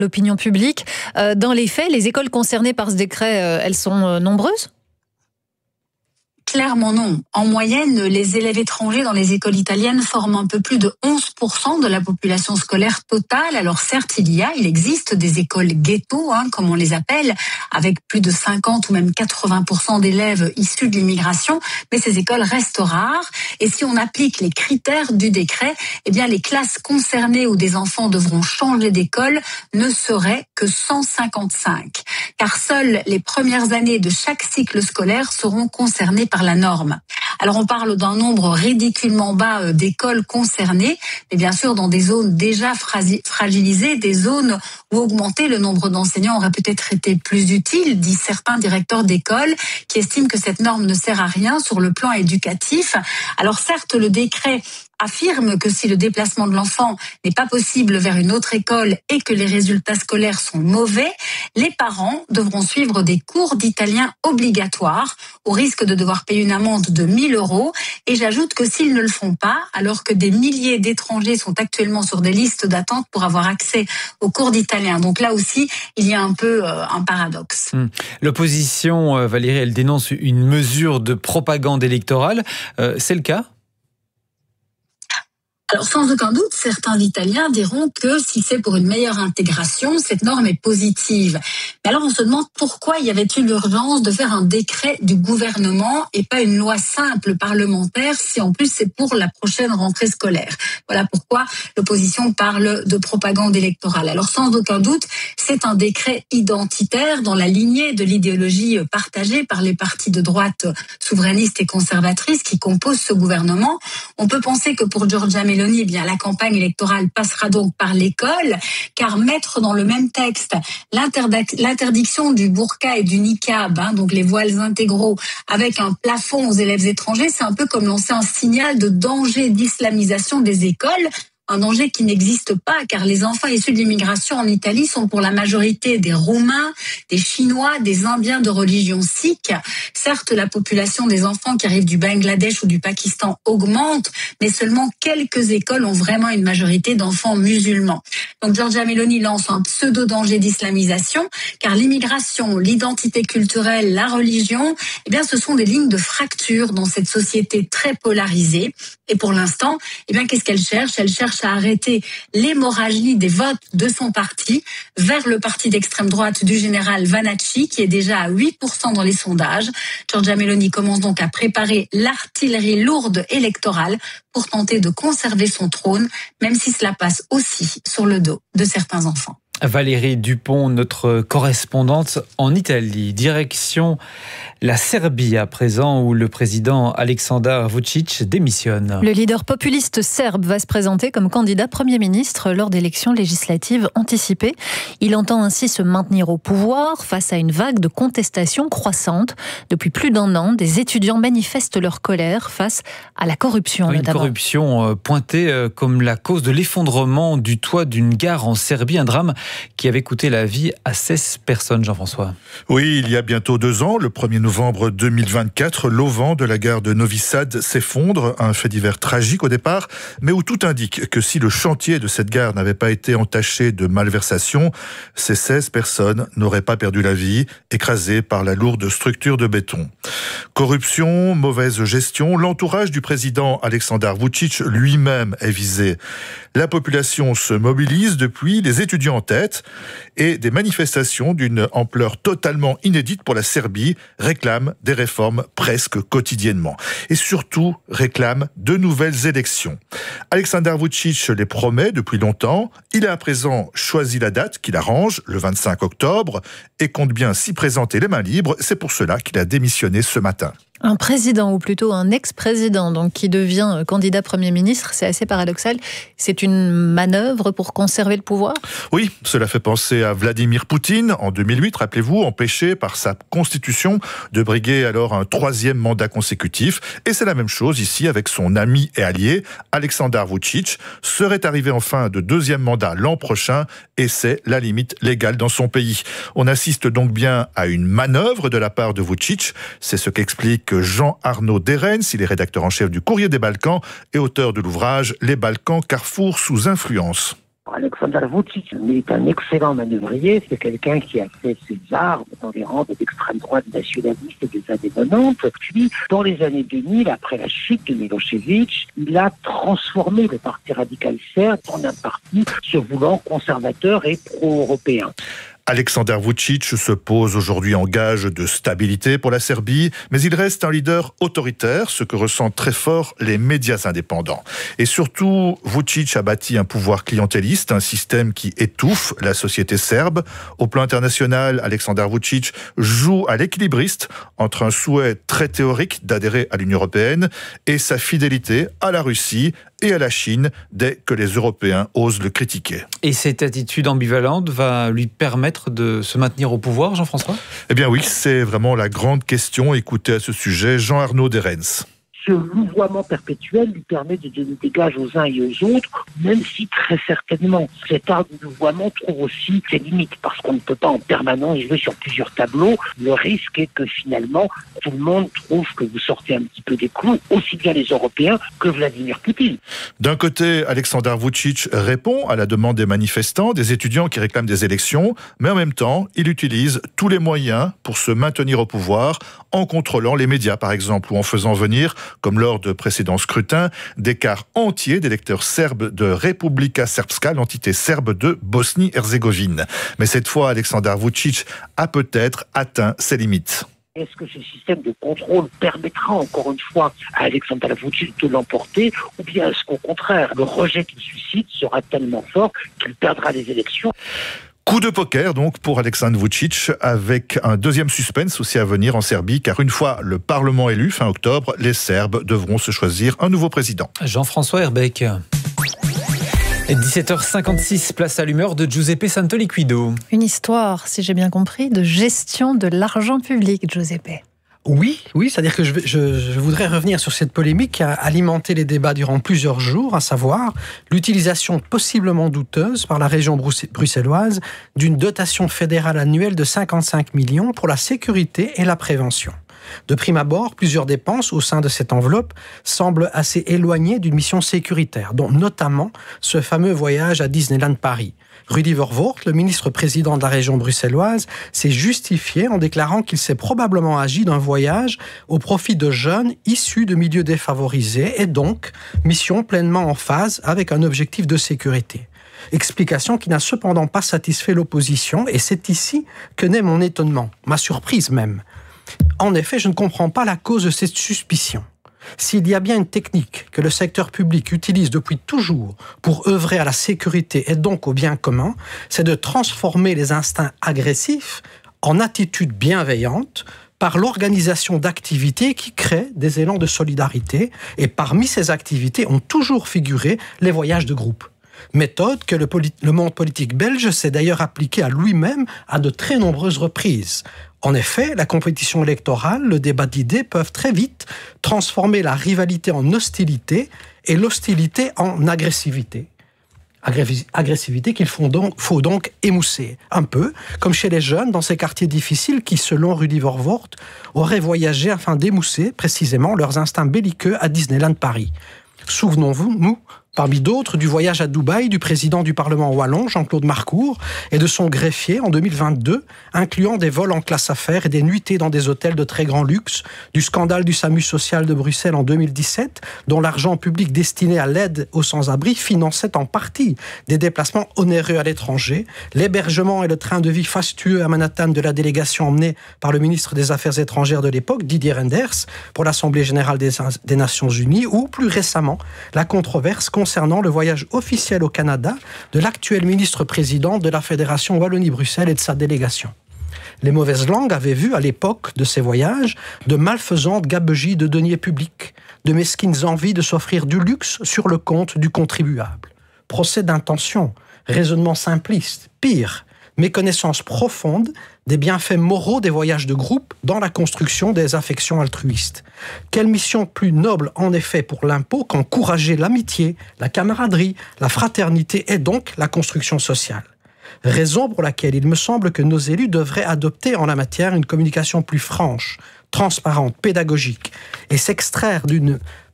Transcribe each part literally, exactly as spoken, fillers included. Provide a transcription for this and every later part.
l'opinion publique. Euh, dans les faits, les écoles concernées par ce décret, euh, elles sont euh, nombreuses ? Clairement non. En moyenne, les élèves étrangers dans les écoles italiennes forment un peu plus de onze pour cent de la population scolaire totale. Alors certes, il y a, il existe des écoles ghetto, hein, comme on les appelle, avec plus de cinquante ou même quatre-vingts pour cent d'élèves issus de l'immigration, mais ces écoles restent rares. Et si on applique les critères du décret, eh bien les classes concernées où des enfants devront changer d'école ne seraient que cent cinquante-cinq. Car seules les premières années de chaque cycle scolaire seront concernées par la norme. Alors on parle d'un nombre ridiculement bas d'écoles concernées, mais bien sûr dans des zones déjà fragilisées, des zones où augmenter le nombre d'enseignants aurait peut-être été plus utile, disent certains directeurs d'école qui estiment que cette norme ne sert à rien sur le plan éducatif. Alors certes, le décret affirme que si le déplacement de l'enfant n'est pas possible vers une autre école et que les résultats scolaires sont mauvais, les parents devront suivre des cours d'italien obligatoires au risque de devoir payer une amende de mille euros. Et j'ajoute que s'ils ne le font pas, alors que des milliers d'étrangers sont actuellement sur des listes d'attente pour avoir accès aux cours d'italien. Donc là aussi, il y a un peu euh, un paradoxe. Hum. L'opposition, euh, Valérie, elle dénonce une mesure de propagande électorale. Euh, c'est le cas ? Alors sans aucun doute, certains Italiens diront que si c'est pour une meilleure intégration, cette norme est positive. Mais alors on se demande pourquoi y avait-il l'urgence de faire un décret du gouvernement et pas une loi simple parlementaire si en plus c'est pour la prochaine rentrée scolaire. Voilà pourquoi l'opposition parle de propagande électorale. Alors sans aucun doute, c'est un décret identitaire dans la lignée de l'idéologie partagée par les partis de droite souverainistes et conservatrices qui composent ce gouvernement. On peut penser que pour Giorgia Meloni, Eh bien, la campagne électorale passera donc par l'école, car mettre dans le même texte l'interdiction du burqa et du niqab, hein, donc les voiles intégraux, avec un plafond aux élèves étrangers, c'est un peu comme lancer un signal de danger d'islamisation des écoles. Un danger qui n'existe pas, car les enfants issus de l'immigration en Italie sont pour la majorité des Roumains, des Chinois, des Indiens de religion sikh. Certes, la population des enfants qui arrivent du Bangladesh ou du Pakistan augmente, mais seulement quelques écoles ont vraiment une majorité d'enfants musulmans. Donc Giorgia Meloni lance un pseudo-danger d'islamisation, car l'immigration, l'identité culturelle, la religion, eh bien, ce sont des lignes de fracture dans cette société très polarisée. Et pour l'instant, eh bien, qu'est-ce qu'elle cherche ? Elle cherche à arrêter l'hémorragie des votes de son parti vers le parti d'extrême droite du général Vanacci, qui est déjà à huit pour cent dans les sondages. Giorgia Meloni commence donc à préparer l'artillerie lourde électorale pour tenter de conserver son trône, même si cela passe aussi sur le dos de certains enfants. Valérie Dupont, notre correspondante en Italie. Direction la Serbie à présent, où le président Aleksandar Vučić démissionne. Le leader populiste serbe va se présenter comme candidat Premier ministre lors d'élections législatives anticipées. Il entend ainsi se maintenir au pouvoir face à une vague de contestation croissante. Depuis plus d'un an, des étudiants manifestent leur colère face à la corruption. Oui, notamment. Une corruption pointée comme la cause de l'effondrement du toit d'une gare en Serbie, un drame qui avait coûté la vie à seize personnes, Jean-François. Oui, il y a bientôt deux ans, le premier novembre deux mille vingt-quatre, l'auvent de la gare de Novi Sad s'effondre, un fait divers tragique au départ, mais où tout indique que si le chantier de cette gare n'avait pas été entaché de malversation, ces seize personnes n'auraient pas perdu la vie, écrasées par la lourde structure de béton. Corruption, mauvaise gestion, l'entourage du président Aleksandar Vučić lui-même est visé. La population se mobilise depuis, les étudiants en tête, et des manifestations d'une ampleur totalement inédite pour la Serbie réclament des réformes presque quotidiennement. Et surtout réclament de nouvelles élections. Aleksandar Vučić les promet depuis longtemps. Il a à présent choisi la date qu'il arrange, le vingt-cinq octobre, et compte bien s'y présenter les mains libres. C'est pour cela qu'il a démissionné ce matin. Un président, ou plutôt un ex-président, donc qui devient candidat Premier ministre, c'est assez paradoxal. C'est une manœuvre pour conserver le pouvoir ? Oui, cela fait penser à Vladimir Poutine en deux mille huit, rappelez-vous, empêché par sa constitution de briguer alors un troisième mandat consécutif. Et c'est la même chose ici avec son ami et allié, Aleksandar Vučić, serait arrivé en fin de deuxième mandat l'an prochain, et c'est la limite légale dans son pays. On assiste donc bien à une manœuvre de la part de Vučić, c'est ce qu'explique Jean-Arnaud Derens, il est rédacteur en chef du Courrier des Balkans et auteur de l'ouvrage « Les Balkans, carrefour sous influence ». Aleksandar Vučić est un excellent manœuvrier, c'est quelqu'un qui a fait ses armes dans les rangs de l'extrême droite nationaliste des années quatre-vingt-dix. Puis, dans les années deux mille, après la chute de Milošević, il a transformé le parti radical serbe en un parti se voulant conservateur et pro-européen. Aleksandar Vučić se pose aujourd'hui en gage de stabilité pour la Serbie, mais il reste un leader autoritaire, ce que ressentent très fort les médias indépendants. Et surtout, Vučić a bâti un pouvoir clientéliste, un système qui étouffe la société serbe. Au plan international, Aleksandar Vučić joue à l'équilibriste entre un souhait très théorique d'adhérer à l'Union européenne et sa fidélité à la Russie et à la Chine dès que les Européens osent le critiquer. Et cette attitude ambivalente va lui permettre de se maintenir au pouvoir, Jean-François ? Eh bien oui, c'est vraiment la grande question. Écoutez à ce sujet Jean-Arnaud Derens. Ce louvoiement perpétuel lui permet de donner des gages aux uns et aux autres, même si très certainement cet art du louvoiement trouve aussi ses limites, parce qu'on ne peut pas en permanence jouer sur plusieurs tableaux. Le risque est que finalement, tout le monde trouve que vous sortez un petit peu des clous, aussi bien les Européens que Vladimir Poutine. D'un côté, Aleksandar Vučić répond à la demande des manifestants, des étudiants qui réclament des élections, mais en même temps, il utilise tous les moyens pour se maintenir au pouvoir, en contrôlant les médias par exemple, ou en faisant venir, comme lors de précédents scrutins, des quarts entiers d'électeurs serbes de Republika Srpska, l'entité serbe de Bosnie-Herzégovine. Mais cette fois, Aleksandar Vučić a peut-être atteint ses limites. Est-ce que ce système de contrôle permettra encore une fois à Aleksandar Vučić de l'emporter, ou bien est-ce qu'au contraire, le rejet qu'il suscite sera tellement fort qu'il perdra les élections ? Coup de poker donc pour Aleksandar Vučić, avec un deuxième suspense aussi à venir en Serbie, car une fois le Parlement élu fin octobre, les Serbes devront se choisir un nouveau président. Jean-François Herbeck. dix-sept heures cinquante-six, place à l'humeur de Giuseppe Santoliquido. Une histoire, si j'ai bien compris, de gestion de l'argent public, Giuseppe. Oui, oui, c'est-à-dire que je, je, je voudrais revenir sur cette polémique qui a alimenté les débats durant plusieurs jours, à savoir l'utilisation possiblement douteuse par la région bruxelloise d'une dotation fédérale annuelle de cinquante-cinq millions pour la sécurité et la prévention. De prime abord, plusieurs dépenses au sein de cette enveloppe semblent assez éloignées d'une mission sécuritaire, dont notamment ce fameux voyage à Disneyland Paris. Rudy Verwoerd, le ministre-président de la région bruxelloise, s'est justifié en déclarant qu'il s'est probablement agi d'un voyage au profit de jeunes issus de milieux défavorisés et donc mission pleinement en phase avec un objectif de sécurité. Explication qui n'a cependant pas satisfait l'opposition et c'est ici que naît mon étonnement, ma surprise même. En effet, je ne comprends pas la cause de cette suspicion. S'il y a bien une technique que le secteur public utilise depuis toujours pour œuvrer à la sécurité et donc au bien commun, c'est de transformer les instincts agressifs en attitudes bienveillantes par l'organisation d'activités qui créent des élans de solidarité. Et parmi ces activités ont toujours figuré les voyages de groupe. Méthode que le, poli- le monde politique belge s'est d'ailleurs appliqué à lui-même à de très nombreuses reprises. En effet, la compétition électorale, le débat d'idées peuvent très vite transformer la rivalité en hostilité et l'hostilité en agressivité. Agressivité qu'il faut donc, faut donc émousser. Un peu comme chez les jeunes dans ces quartiers difficiles qui, selon Rudy Verwoerd, auraient voyagé afin d'émousser précisément leurs instincts belliqueux à Disneyland Paris. Souvenons-vous, nous, parmi d'autres, du voyage à Dubaï du président du Parlement wallon, Jean-Claude Marcourt, et de son greffier en deux mille vingt-deux, incluant des vols en classe affaires et des nuitées dans des hôtels de très grand luxe, du scandale du SAMU social de Bruxelles en deux mille dix-sept, dont l'argent public destiné à l'aide aux sans-abri finançait en partie des déplacements onéreux à l'étranger, l'hébergement et le train de vie fastueux à Manhattan de la délégation emmenée par le ministre des Affaires étrangères de l'époque, Didier Reynders, pour l'Assemblée générale des, des Nations Unies, ou plus récemment, la controverse concernant le voyage officiel au Canada de l'actuel ministre-président de la Fédération Wallonie-Bruxelles et de sa délégation. Les mauvaises langues avaient vu à l'époque de ces voyages de malfaisantes gabegies de deniers publics, de mesquines envies de s'offrir du luxe sur le compte du contribuable. Procès d'intention, raisonnement simpliste, pire, méconnaissance profonde des bienfaits moraux des voyages de groupe dans la construction des affections altruistes. Quelle mission plus noble en effet pour l'impôt qu'encourager l'amitié, la camaraderie, la fraternité et donc la construction sociale. Raison pour laquelle il me semble que nos élus devraient adopter en la matière une communication plus franche, transparente, pédagogique et s'extraire d'une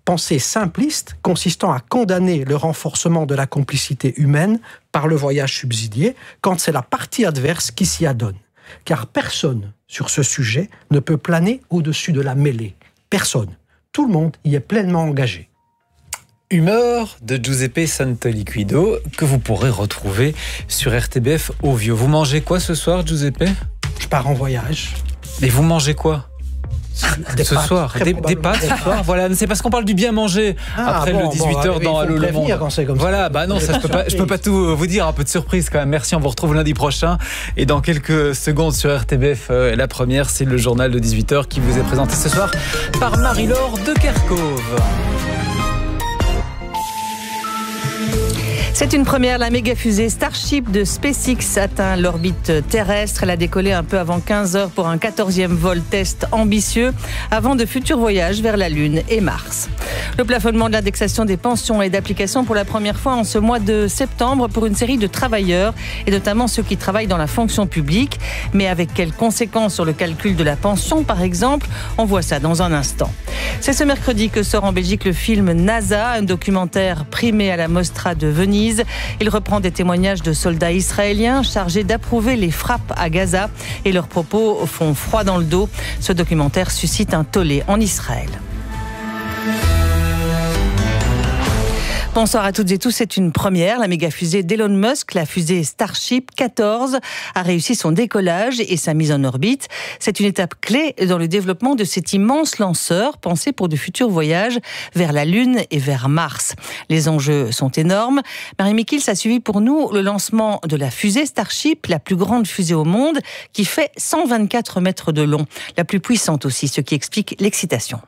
pensée simpliste consistant à condamner le renforcement de la complicité humaine par le voyage subsidié quand c'est la partie adverse qui s'y adonne. Car personne sur ce sujet ne peut planer au-dessus de la mêlée. Personne. Tout le monde y est pleinement engagé. Humeur de Giuseppe Santoliquido que vous pourrez retrouver sur R T B F Ovio. Vous mangez quoi ce soir, Giuseppe ? Je pars en voyage. Mais vous mangez quoi ? Des ce pâtes, soir, des, des pâtes ce soir. Voilà, c'est parce qu'on parle du bien manger ah, après bon, le dix-huit heures bon, dans Allô le Monde. Quand c'est comme voilà, ça. bah non, ça, je peux pas, je peux pas tout vous dire. Un peu de surprise quand même. Merci, on vous retrouve lundi prochain. Et dans quelques secondes sur R T B F, euh, la première, c'est le journal de dix-huit heures qui vous est présenté ce soir par Marie-Laure de Kerkhove. C'est une première, la méga fusée Starship de SpaceX atteint l'orbite terrestre. Elle a décollé un peu avant quinze heures pour un quatorzième vol test ambitieux avant de futurs voyages vers la Lune et Mars. Le plafonnement de l'indexation des pensions est d'application pour la première fois en ce mois de septembre pour une série de travailleurs et notamment ceux qui travaillent dans la fonction publique. Mais avec quelles conséquences sur le calcul de la pension par exemple ? On voit ça dans un instant. C'est ce mercredi que sort en Belgique le film NASA, un documentaire primé à la Mostra de Venise. Il reprend des témoignages de soldats israéliens chargés d'approuver les frappes à Gaza et leurs propos font froid dans le dos. Ce documentaire suscite un tollé en Israël. Bonsoir à toutes et tous, c'est une première. La méga fusée d'Elon Musk, la fusée Starship quatorze, a réussi son décollage et sa mise en orbite. C'est une étape clé dans le développement de cet immense lanceur pensé pour de futurs voyages vers la Lune et vers Mars. Les enjeux sont énormes. Marie Mikkils a suivi pour nous le lancement de la fusée Starship, la plus grande fusée au monde, qui fait cent vingt-quatre mètres de long. La plus puissante aussi, ce qui explique l'excitation.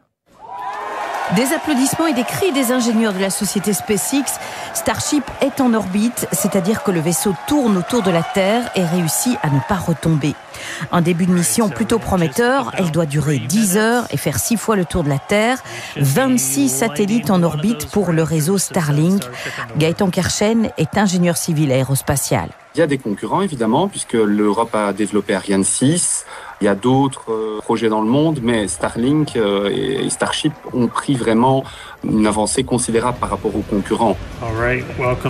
Des applaudissements et des cris des ingénieurs de la société SpaceX. Starship est en orbite, c'est-à-dire que le vaisseau tourne autour de la Terre et réussit à ne pas retomber. Un début de mission plutôt prometteur. Elle doit durer dix heures et faire six fois le tour de la Terre. vingt-six satellites en orbite pour le réseau Starlink. Gaëtan Kerchen est ingénieur civil aérospatial. Il y a des concurrents évidemment, puisque l'Europe a développé Ariane six. Il y a d'autres euh, projets dans le monde, mais Starlink euh, et Starship ont pris vraiment une avancée considérable par rapport aux concurrents. Right,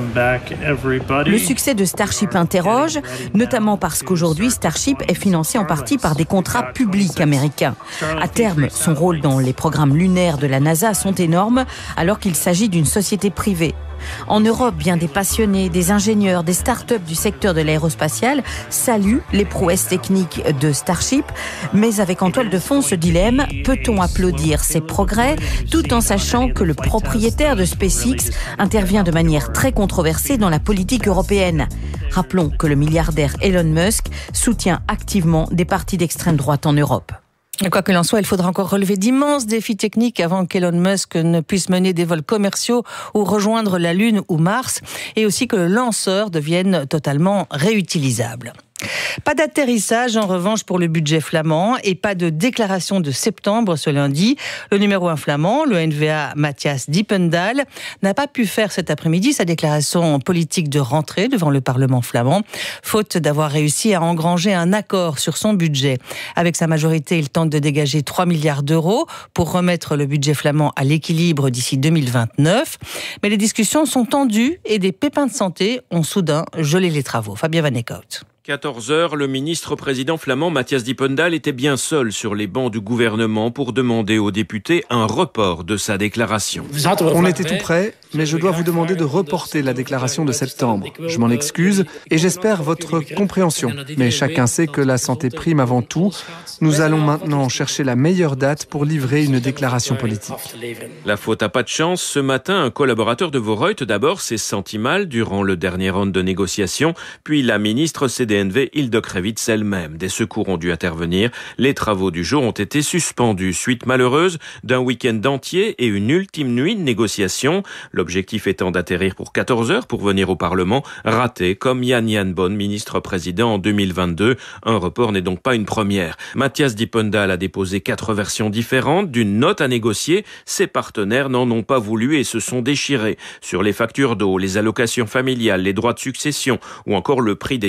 le succès de Starship interroge, notamment parce qu'aujourd'hui Starship est financé en partie par des contrats publics américains. À terme, son rôle dans les programmes lunaires de la NASA sont énormes, alors qu'il s'agit d'une société privée. En Europe, bien des passionnés, des ingénieurs, des start-up du secteur de l'aérospatial saluent les prouesses techniques de Starship, mais avec en toile de fond ce dilemme, peut-on applaudir ces progrès tout en sachant que le propriétaire de SpaceX intervient de manière très controversée dans la politique européenne ? Rappelons que le milliardaire Elon Musk soutient activement des partis d'extrême droite en Europe. Quoi qu'il en soit, il faudra encore relever d'immenses défis techniques avant qu'Elon Musk ne puisse mener des vols commerciaux ou rejoindre la Lune ou Mars, et aussi que le lanceur devienne totalement réutilisable. Pas d'atterrissage en revanche pour le budget flamand et pas de déclaration de septembre ce lundi. Le numéro un flamand, le N V A Matthias Dippendal, n'a pas pu faire cet après-midi sa déclaration politique de rentrée devant le Parlement flamand, faute d'avoir réussi à engranger un accord sur son budget. Avec sa majorité, il tente de dégager trois milliards d'euros pour remettre le budget flamand à l'équilibre d'ici deux mille vingt-neuf. Mais les discussions sont tendues et des pépins de santé ont soudain gelé les travaux. Fabien Van Eekhout. quatorze heures, le ministre-président flamand Matthias Dippendal était bien seul sur les bancs du gouvernement pour demander aux députés un report de sa déclaration. On était tout prêt, mais je dois vous demander de reporter la déclaration de septembre. Je m'en excuse et j'espère votre compréhension. Mais chacun sait que la santé prime avant tout. Nous allons maintenant chercher la meilleure date pour livrer une déclaration politique. La faute à pas de chance. Ce matin, un collaborateur de Voreut d'abord s'est senti mal durant le dernier round de négociations, puis la ministre C D N V Hilde Krevits elle-même. Des secours ont dû intervenir. Les travaux du jour ont été suspendus. Suite malheureuse d'un week-end entier et une ultime nuit de négociations. L'objectif étant d'atterrir pour quatorze heures pour venir au Parlement. Raté comme Jan Jan Bon, ministre-président en deux mille vingt-deux. Un report n'est donc pas une première. Matthias Dippendal a déposé quatre versions différentes d'une note à négocier. Ses partenaires n'en ont pas voulu et se sont déchirés. Sur les factures d'eau, les allocations familiales, les droits de succession ou encore le prix des titres services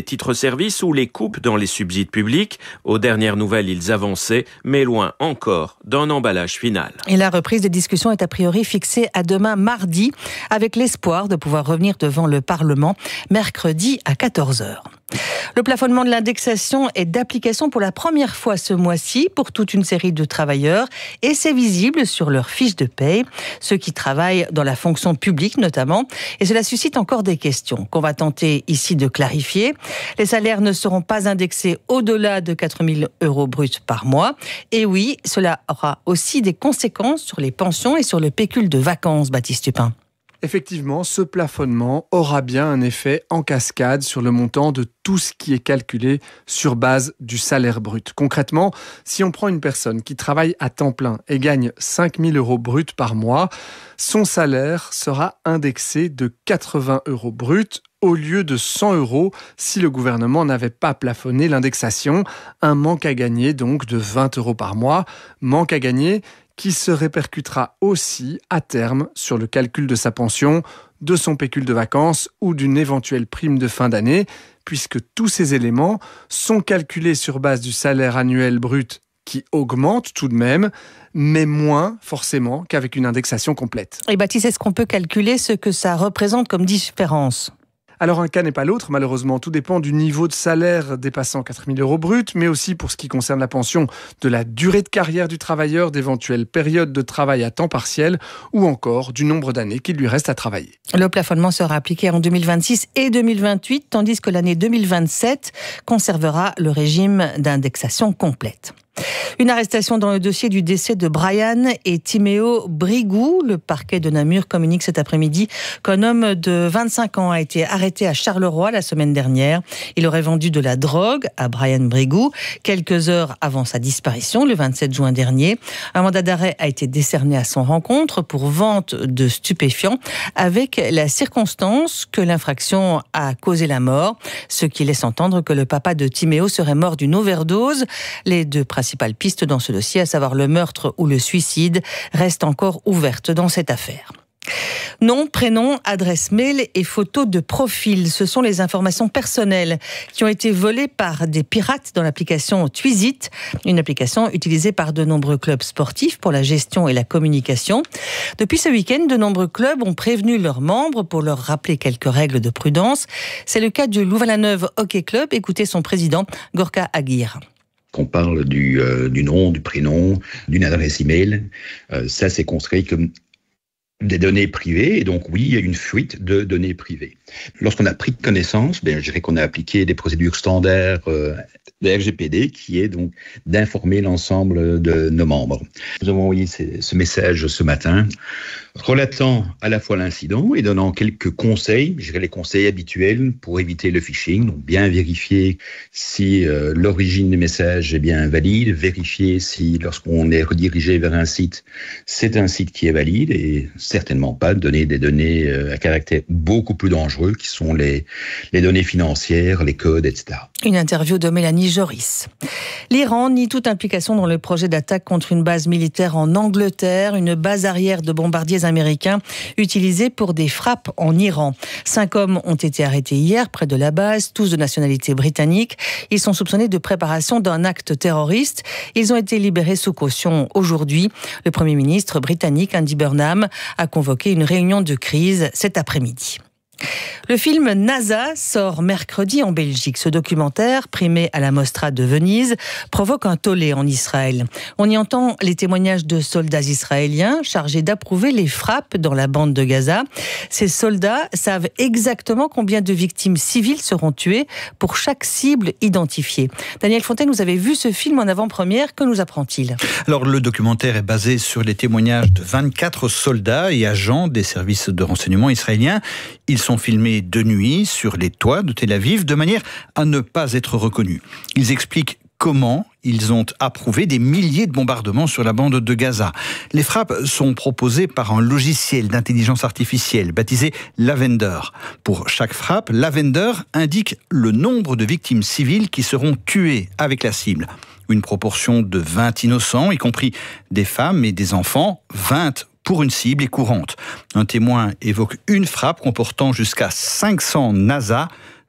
services ou les coupes dans les subsides publics. Aux dernières nouvelles, ils avançaient, mais loin encore d'un emballage final. Et la reprise des discussions est a priori fixée à demain mardi, avec l'espoir de pouvoir revenir devant le Parlement mercredi à quatorze heures. Le plafonnement de l'indexation est d'application pour la première fois ce mois-ci pour toute une série de travailleurs et c'est visible sur leur fiche de paye, ceux qui travaillent dans la fonction publique notamment. Et cela suscite encore des questions qu'on va tenter ici de clarifier. Les salaires ne seront pas indexés au-delà de quatre mille euros bruts par mois. Et oui, cela aura aussi des conséquences sur les pensions et sur le pécule de vacances, Baptiste Tupin. Effectivement, ce plafonnement aura bien un effet en cascade sur le montant de tout ce qui est calculé sur base du salaire brut. Concrètement, si on prend une personne qui travaille à temps plein et gagne cinq mille euros bruts par mois, son salaire sera indexé de quatre-vingts euros bruts au lieu de cent euros si le gouvernement n'avait pas plafonné l'indexation. Un manque à gagner donc de vingt euros par mois. Manque à gagner qui se répercutera aussi à terme sur le calcul de sa pension, de son pécule de vacances ou d'une éventuelle prime de fin d'année, puisque tous ces éléments sont calculés sur base du salaire annuel brut qui augmente tout de même, mais moins forcément qu'avec une indexation complète. Et Baptiste, est-ce qu'on peut calculer ce que ça représente comme différence ? Alors un cas n'est pas l'autre, malheureusement. Tout dépend du niveau de salaire dépassant quatre mille euros bruts, mais aussi pour ce qui concerne la pension, de la durée de carrière du travailleur, d'éventuelles périodes de travail à temps partiel ou encore du nombre d'années qu'il lui reste à travailler. Le plafonnement sera appliqué en deux mille vingt-six et deux mille vingt-huit, tandis que l'année deux mille vingt-sept conservera le régime d'indexation complète. Une arrestation dans le dossier du décès de Brian et Timéo Brigou. Le parquet de Namur communique cet après-midi qu'un homme de vingt-cinq ans a été arrêté à Charleroi la semaine dernière. Il aurait vendu de la drogue à Brian Brigou quelques heures avant sa disparition, le vingt-sept juin dernier. Un mandat d'arrêt a été décerné à son rencontre pour vente de stupéfiants avec la circonstance que l'infraction a causé la mort, ce qui laisse entendre que le papa de Timéo serait mort d'une overdose. Les deux principales pistes dans ce dossier, à savoir le meurtre ou le suicide, restent encore ouvertes dans cette affaire. Nom, prénom, adresse mail et photos de profil, ce sont les informations personnelles qui ont été volées par des pirates dans l'application Twisit, une application utilisée par de nombreux clubs sportifs pour la gestion et la communication. Depuis ce week-end, de nombreux clubs ont prévenu leurs membres pour leur rappeler quelques règles de prudence. C'est le cas du Louvain-la-Neuve Hockey Club. Écoutez son président, Gorka Aguirre. Qu'on parle du, euh, du nom, du prénom, d'une adresse email, euh, ça c'est considéré comme des données privées, et donc oui, il y a une fuite de données privées. Lorsqu'on a pris connaissance, ben, je dirais qu'on a appliqué des procédures standards euh, de R G P D, qui est donc d'informer l'ensemble de nos membres. Nous avons envoyé ce, ce message ce matin, relatant à la fois l'incident et donnant quelques conseils, je dirais les conseils habituels pour éviter le phishing, donc bien vérifier si euh, l'origine du message est bien valide, vérifier si lorsqu'on est redirigé vers un site, c'est un site qui est valide, et certainement pas donner des données euh, à caractère beaucoup plus dangereux, qui sont les, les données financières, les codes, et cetera. Une interview de Mélanie Joris. L'Iran nie toute implication dans le projet d'attaque contre une base militaire en Angleterre, une base arrière de bombardiers américains utilisée pour des frappes en Iran. Cinq hommes ont été arrêtés hier près de la base, tous de nationalité britannique. Ils sont soupçonnés de préparation d'un acte terroriste. Ils ont été libérés sous caution aujourd'hui. Le Premier ministre britannique, Andy Burnham, a convoqué une réunion de crise cet après-midi. Le film NASA sort mercredi en Belgique. Ce documentaire, primé à la Mostra de Venise, provoque un tollé en Israël. On y entend les témoignages de soldats israéliens chargés d'approuver les frappes dans la bande de Gaza. Ces soldats savent exactement combien de victimes civiles seront tuées pour chaque cible identifiée. Daniel Fontaine, vous avez vu ce film en avant-première. Que nous apprend-il ? Alors, le documentaire est basé sur les témoignages de vingt-quatre soldats et agents des services de renseignement israéliens. Ils sont filmés de nuit sur les toits de Tel Aviv de manière à ne pas être reconnus. Ils expliquent comment ils ont approuvé des milliers de bombardements sur la bande de Gaza. Les frappes sont proposées par un logiciel d'intelligence artificielle baptisé Lavender. Pour chaque frappe, Lavender indique le nombre de victimes civiles qui seront tuées avec la cible. Une proportion de vingt innocents, y compris des femmes et des enfants, vingt pour une cible est courante. Un témoin évoque une frappe comportant jusqu'à cinq cents NASA,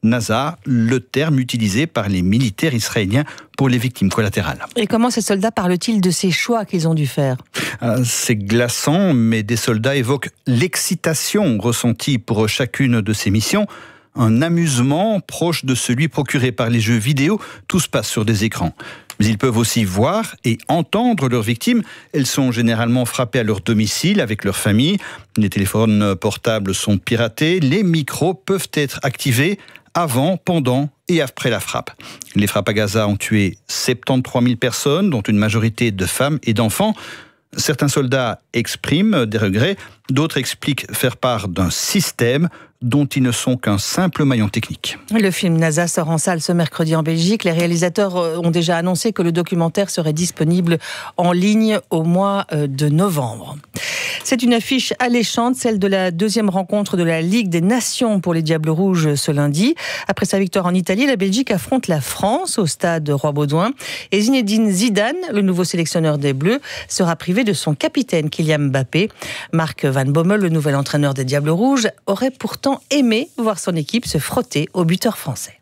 NASA, le terme utilisé par les militaires israéliens pour les victimes collatérales. Et comment ces soldats parlent-ils de ces choix qu'ils ont dû faire ? C'est glaçant, mais des soldats évoquent l'excitation ressentie pour chacune de ces missions. Un amusement proche de celui procuré par les jeux vidéo. Tout se passe sur des écrans. Mais ils peuvent aussi voir et entendre leurs victimes. Elles sont généralement frappées à leur domicile avec leur famille. Les téléphones portables sont piratés. Les micros peuvent être activés avant, pendant et après la frappe. Les frappes à Gaza ont tué soixante-treize mille personnes, dont une majorité de femmes et d'enfants. Certains soldats expriment des regrets, d'autres expliquent faire part d'un système dont ils ne sont qu'un simple maillon technique. Le film NASA sort en salle ce mercredi en Belgique. Les réalisateurs ont déjà annoncé que le documentaire serait disponible en ligne au mois de novembre. C'est une affiche alléchante, celle de la deuxième rencontre de la Ligue des Nations pour les Diables Rouges ce lundi. Après sa victoire en Italie, la Belgique affronte la France au stade Roi-Baudouin. Et Zinedine Zidane, le nouveau sélectionneur des Bleus, sera privé de son capitaine Kylian Mbappé. Marc Van Bommel, le nouvel entraîneur des Diables Rouges, aurait pourtant aimé voir son équipe se frotter au buteur français.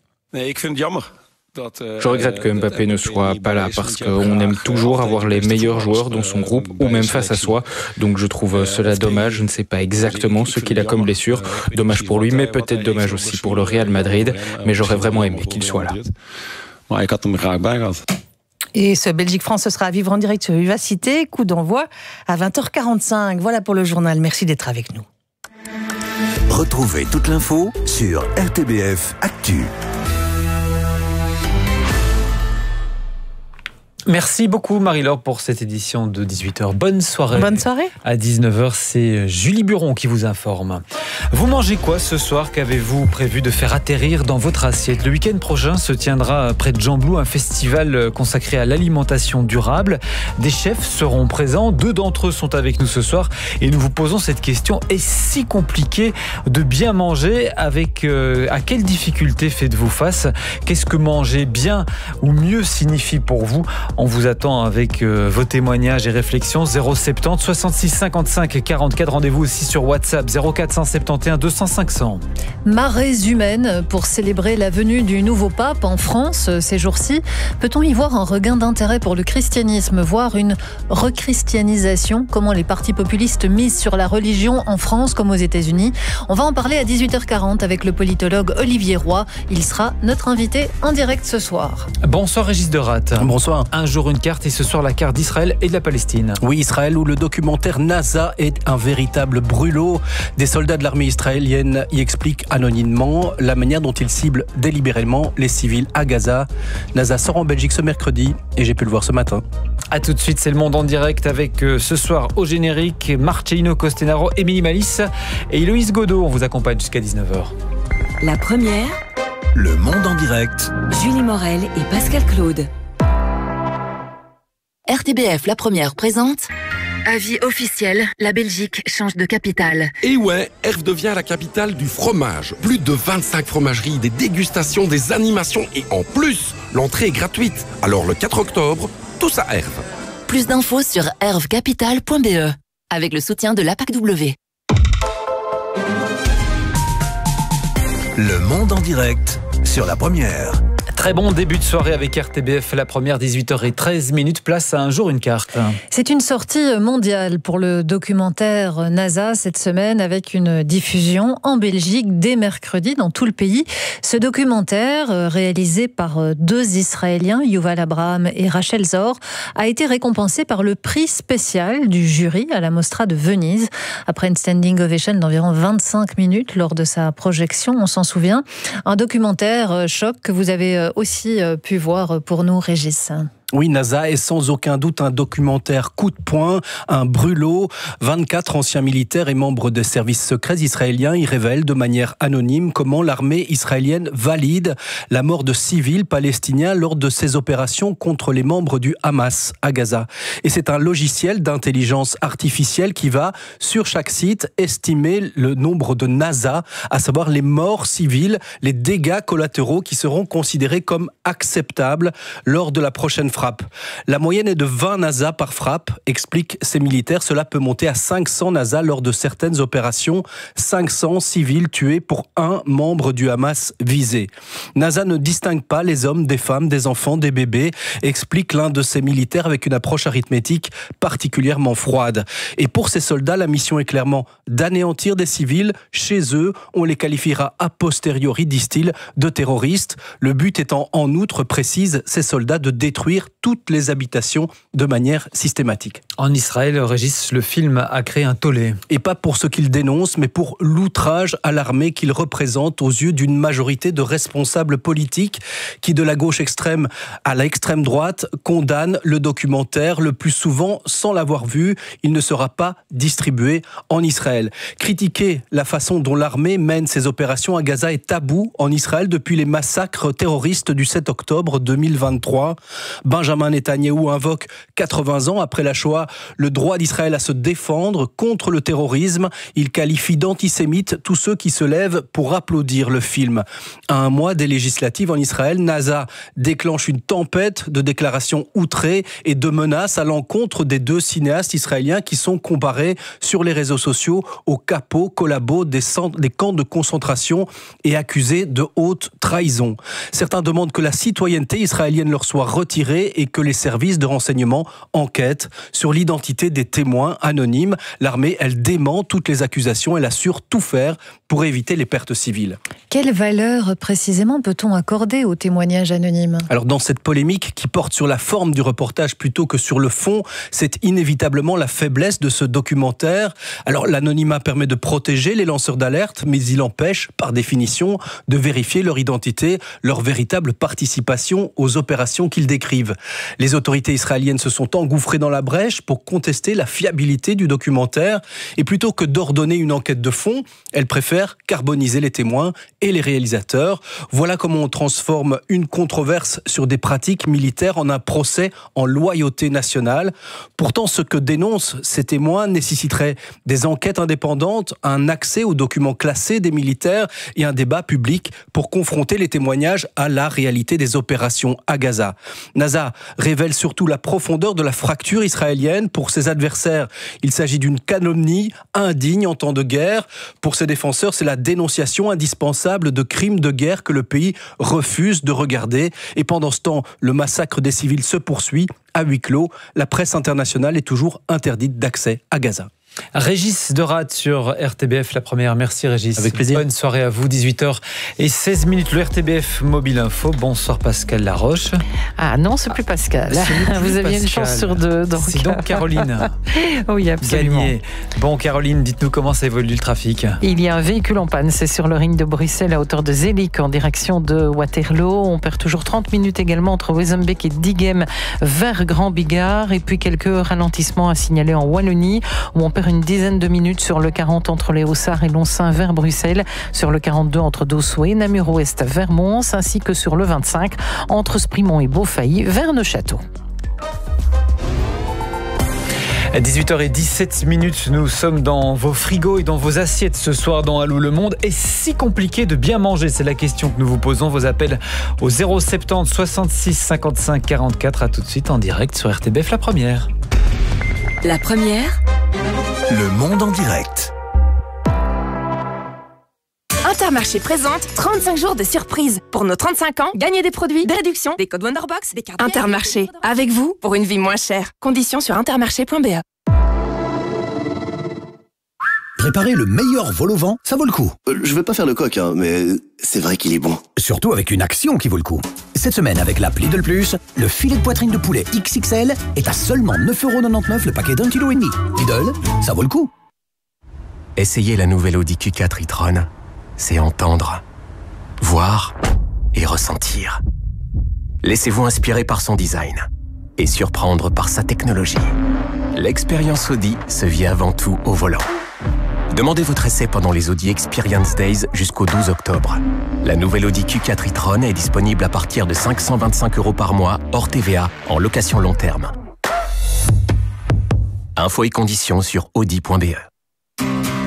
Je regrette que Mbappé ne soit pas là parce qu'on aime toujours avoir les meilleurs joueurs dans son groupe ou même face à soi. Donc je trouve cela dommage. Je ne sais pas exactement ce qu'il a comme blessure. Dommage pour lui, mais peut-être dommage aussi pour le Real Madrid. Mais j'aurais vraiment aimé qu'il soit là. Et ce Belgique-France, ce sera à vivre en direct sur Vivacité. Coup d'envoi à vingt heures quarante-cinq. Voilà pour le journal. Merci d'être avec nous. Retrouvez toute l'info sur R T B F Actu. Merci beaucoup Marie-Laure pour cette édition de dix-huit heures. Bonne soirée. Bonne soirée. À dix-neuf heures, c'est Julie Buron qui vous informe. Vous mangez quoi ce soir? Qu'avez-vous prévu de faire atterrir dans votre assiette? Le week-end prochain se tiendra près de Gembloux un festival consacré à l'alimentation durable. Des chefs seront présents. Deux d'entre eux sont avec nous ce soir et nous vous posons cette question. Est-ce si compliqué de bien manger? Avec euh, à quelles difficultés faites-vous face? Qu'est-ce que manger bien ou mieux signifie pour vous? On vous attend avec euh, vos témoignages et réflexions. zéro sept zéro soixante-six cinquante-cinq quarante-quatre. Rendez-vous aussi sur WhatsApp zéro quatre cent soixante et onze deux cents cinq cents. Marées humaines pour célébrer la venue du nouveau pape en France ces jours-ci. Peut-on y voir un regain d'intérêt pour le christianisme, voire une rechristianisation? Comment les partis populistes misent sur la religion en France comme aux États-Unis? On va en parler à dix-huit heures quarante avec le politologue Olivier Roy. Il sera notre invité en direct ce soir. Bonsoir Régis Derat. Bonsoir. Un jour une carte et ce soir la carte d'Israël et de la Palestine. Oui, Israël où le documentaire NASA est un véritable brûlot. Des soldats de l'armée israélienne y expliquent anonymement la manière dont ils ciblent délibérément les civils à Gaza. NASA sort en Belgique ce mercredi et j'ai pu le voir ce matin. A tout de suite, c'est le Monde en direct avec euh, ce soir au générique Marcelino Costenaro, Émilie Malice et Héloïse Godot. On vous accompagne jusqu'à dix-neuf heures. La première, Le Monde en direct, Julie Morel et Pascal Claude. R T B F La Première présente avis officiel, la Belgique change de capitale. Et ouais, Erve devient la capitale du fromage. Plus de vingt-cinq fromageries, des dégustations, des animations et en plus, l'entrée est gratuite. Alors le quatre octobre, tous à Erve. Plus d'infos sur erve capital point b e avec le soutien de l'A P A C W. Le Monde en direct sur La Première. Très bon début de soirée avec R T B F, la première, dix-huit heures treize minutes, place à Un jour une carte. C'est une sortie mondiale pour le documentaire NASA cette semaine avec une diffusion en Belgique dès mercredi dans tout le pays. Ce documentaire, réalisé par deux Israéliens, Yuval Abraham et Rachel Zor, a été récompensé par le prix spécial du jury à la Mostra de Venise. Après une standing ovation d'environ vingt-cinq minutes lors de sa projection, on s'en souvient. Un documentaire choc que vous avez aussi pu voir pour nous, Régis. Oui, NASA est sans aucun doute un documentaire coup de poing, un brûlot. vingt-quatre anciens militaires et membres des services secrets israéliens y révèlent de manière anonyme comment l'armée israélienne valide la mort de civils palestiniens lors de ses opérations contre les membres du Hamas à Gaza. Et c'est un logiciel d'intelligence artificielle qui va, sur chaque site, estimer le nombre de NASA, à savoir les morts civiles, les dégâts collatéraux qui seront considérés comme acceptables lors de la prochaine frappe. La moyenne est de vingt NASA par frappe, expliquent ces militaires. Cela peut monter à cinq cents NASA lors de certaines opérations. cinq cents civils tués pour un membre du Hamas visé. NASA ne distingue pas les hommes des femmes, des enfants, des bébés, explique l'un de ces militaires avec une approche arithmétique particulièrement froide. Et pour ces soldats, la mission est clairement d'anéantir des civils chez eux. On les qualifiera a posteriori, disent-ils, de terroristes. Le but étant en outre, précisent ces soldats, de détruire toutes les habitations de manière systématique. En Israël, Régis, le film a créé un tollé. Et pas pour ce qu'il dénonce, mais pour l'outrage à l'armée qu'il représente aux yeux d'une majorité de responsables politiques qui, de la gauche extrême à l'extrême droite, condamnent le documentaire, le plus souvent sans l'avoir vu. Il ne sera pas distribué en Israël. Critiquer la façon dont l'armée mène ses opérations à Gaza est tabou en Israël depuis les massacres terroristes du sept octobre deux mille vingt-trois. Benjamin Netanyahou invoque quatre-vingts ans après la Shoah le droit d'Israël à se défendre contre le terrorisme. Il qualifie d'antisémites tous ceux qui se lèvent pour applaudir le film. À un mois des législatives en Israël, NASA déclenche une tempête de déclarations outrées et de menaces à l'encontre des deux cinéastes israéliens qui sont comparés sur les réseaux sociaux aux capots, collabos des, centres, des camps de concentration et accusés de haute trahison. Certains demandent que la citoyenneté israélienne leur soit retirée et que les services de renseignement enquêtent sur l'identité des témoins anonymes. L'armée, elle dément toutes les accusations, elle assure tout faire pour éviter les pertes civiles. Quelle valeur précisément peut-on accorder aux témoignages anonymes ? Alors dans cette polémique qui porte sur la forme du reportage plutôt que sur le fond, c'est inévitablement la faiblesse de ce documentaire. Alors l'anonymat permet de protéger les lanceurs d'alerte, mais il empêche, par définition, de vérifier leur identité, leur véritable participation aux opérations qu'ils décrivent. Les autorités israéliennes se sont engouffrées dans la brèche pour contester la fiabilité du documentaire et plutôt que d'ordonner une enquête de fond, elles préfèrent carboniser les témoins et les réalisateurs. Voilà comment on transforme une controverse sur des pratiques militaires en un procès en loyauté nationale. Pourtant, ce que dénoncent ces témoins nécessiterait des enquêtes indépendantes, un accès aux documents classés des militaires et un débat public pour confronter les témoignages à la réalité des opérations à Gaza. NASA révèle surtout la profondeur de la fracture israélienne. Pour ses adversaires, il s'agit d'une calomnie indigne en temps de guerre. Pour ses défenseurs, c'est la dénonciation indispensable de crimes de guerre que le pays refuse de regarder. Et pendant ce temps, le massacre des civils se poursuit à huis clos. La presse internationale est toujours interdite d'accès à Gaza. Régis Derat sur R T B F, la première. Merci Régis. Avec plaisir. Bonne soirée à vous, dix-huit heures seize, le R T B F Mobile Info. Bonsoir Pascal Laroche. Ah non, c'est plus Pascal. C'est plus vous aviez Pascal. Une chance sur deux. Donc... C'est donc Caroline. Oui, absolument. Gagné. Bon Caroline, dites-nous comment ça évolue le trafic. Il y a un véhicule en panne, c'est sur le ring de Bruxelles à hauteur de Zelik en direction de Waterloo. On perd toujours trente minutes également entre Wezenbeek et Diegem vers Grand Bigard. Et puis quelques ralentissements à signaler en Wallonie où on perd une dizaine de minutes sur le quarante entre les Hauts-Sarts et Lonsin vers Bruxelles, sur le quarante-deux entre Dosso et Namur-Ouest vers Mons, ainsi que sur le vingt-cinq entre Sprimont et Beaufailly vers Neuchâteau. À dix-huit heures dix-sept, nous sommes dans vos frigos et dans vos assiettes ce soir dans Allô le Monde. Est-ce si compliqué de bien manger? C'est la question que nous vous posons. Vos appels au zéro soixante-dix soixante-six cinquante-cinq quarante-quatre. À tout de suite en direct sur R T B F, la première. La première. Le Monde en direct. Intermarché présente trente-cinq jours de surprise. Pour nos trente-cinq ans, gagnez des produits, des réductions, des codes Wonderbox, des cartes... Intermarché, avec vous, pour une vie moins chère. Conditions sur intermarché point b e. Préparer le meilleur vol au vent, ça vaut le coup. Euh, je vais pas faire le coq, hein, mais c'est vrai qu'il est bon. Surtout avec une action qui vaut le coup. Cette semaine, avec l'app Lidl Plus, le filet de poitrine de poulet X X L est à seulement neuf euros quatre-vingt-dix-neuf le paquet d'un kilo et demi. Lidl, ça vaut le coup. Essayez la nouvelle Audi Q quatre e-tron. C'est entendre, voir et ressentir. Laissez-vous inspirer par son design et surprendre par sa technologie. L'expérience Audi se vit avant tout au volant. Demandez votre essai pendant les Audi Experience Days jusqu'au douze octobre. La nouvelle Audi Q quatre e-tron est disponible à partir de cinq cent vingt-cinq euros par mois, hors T V A, en location long terme. Infos et conditions sur audi point b e. Une banque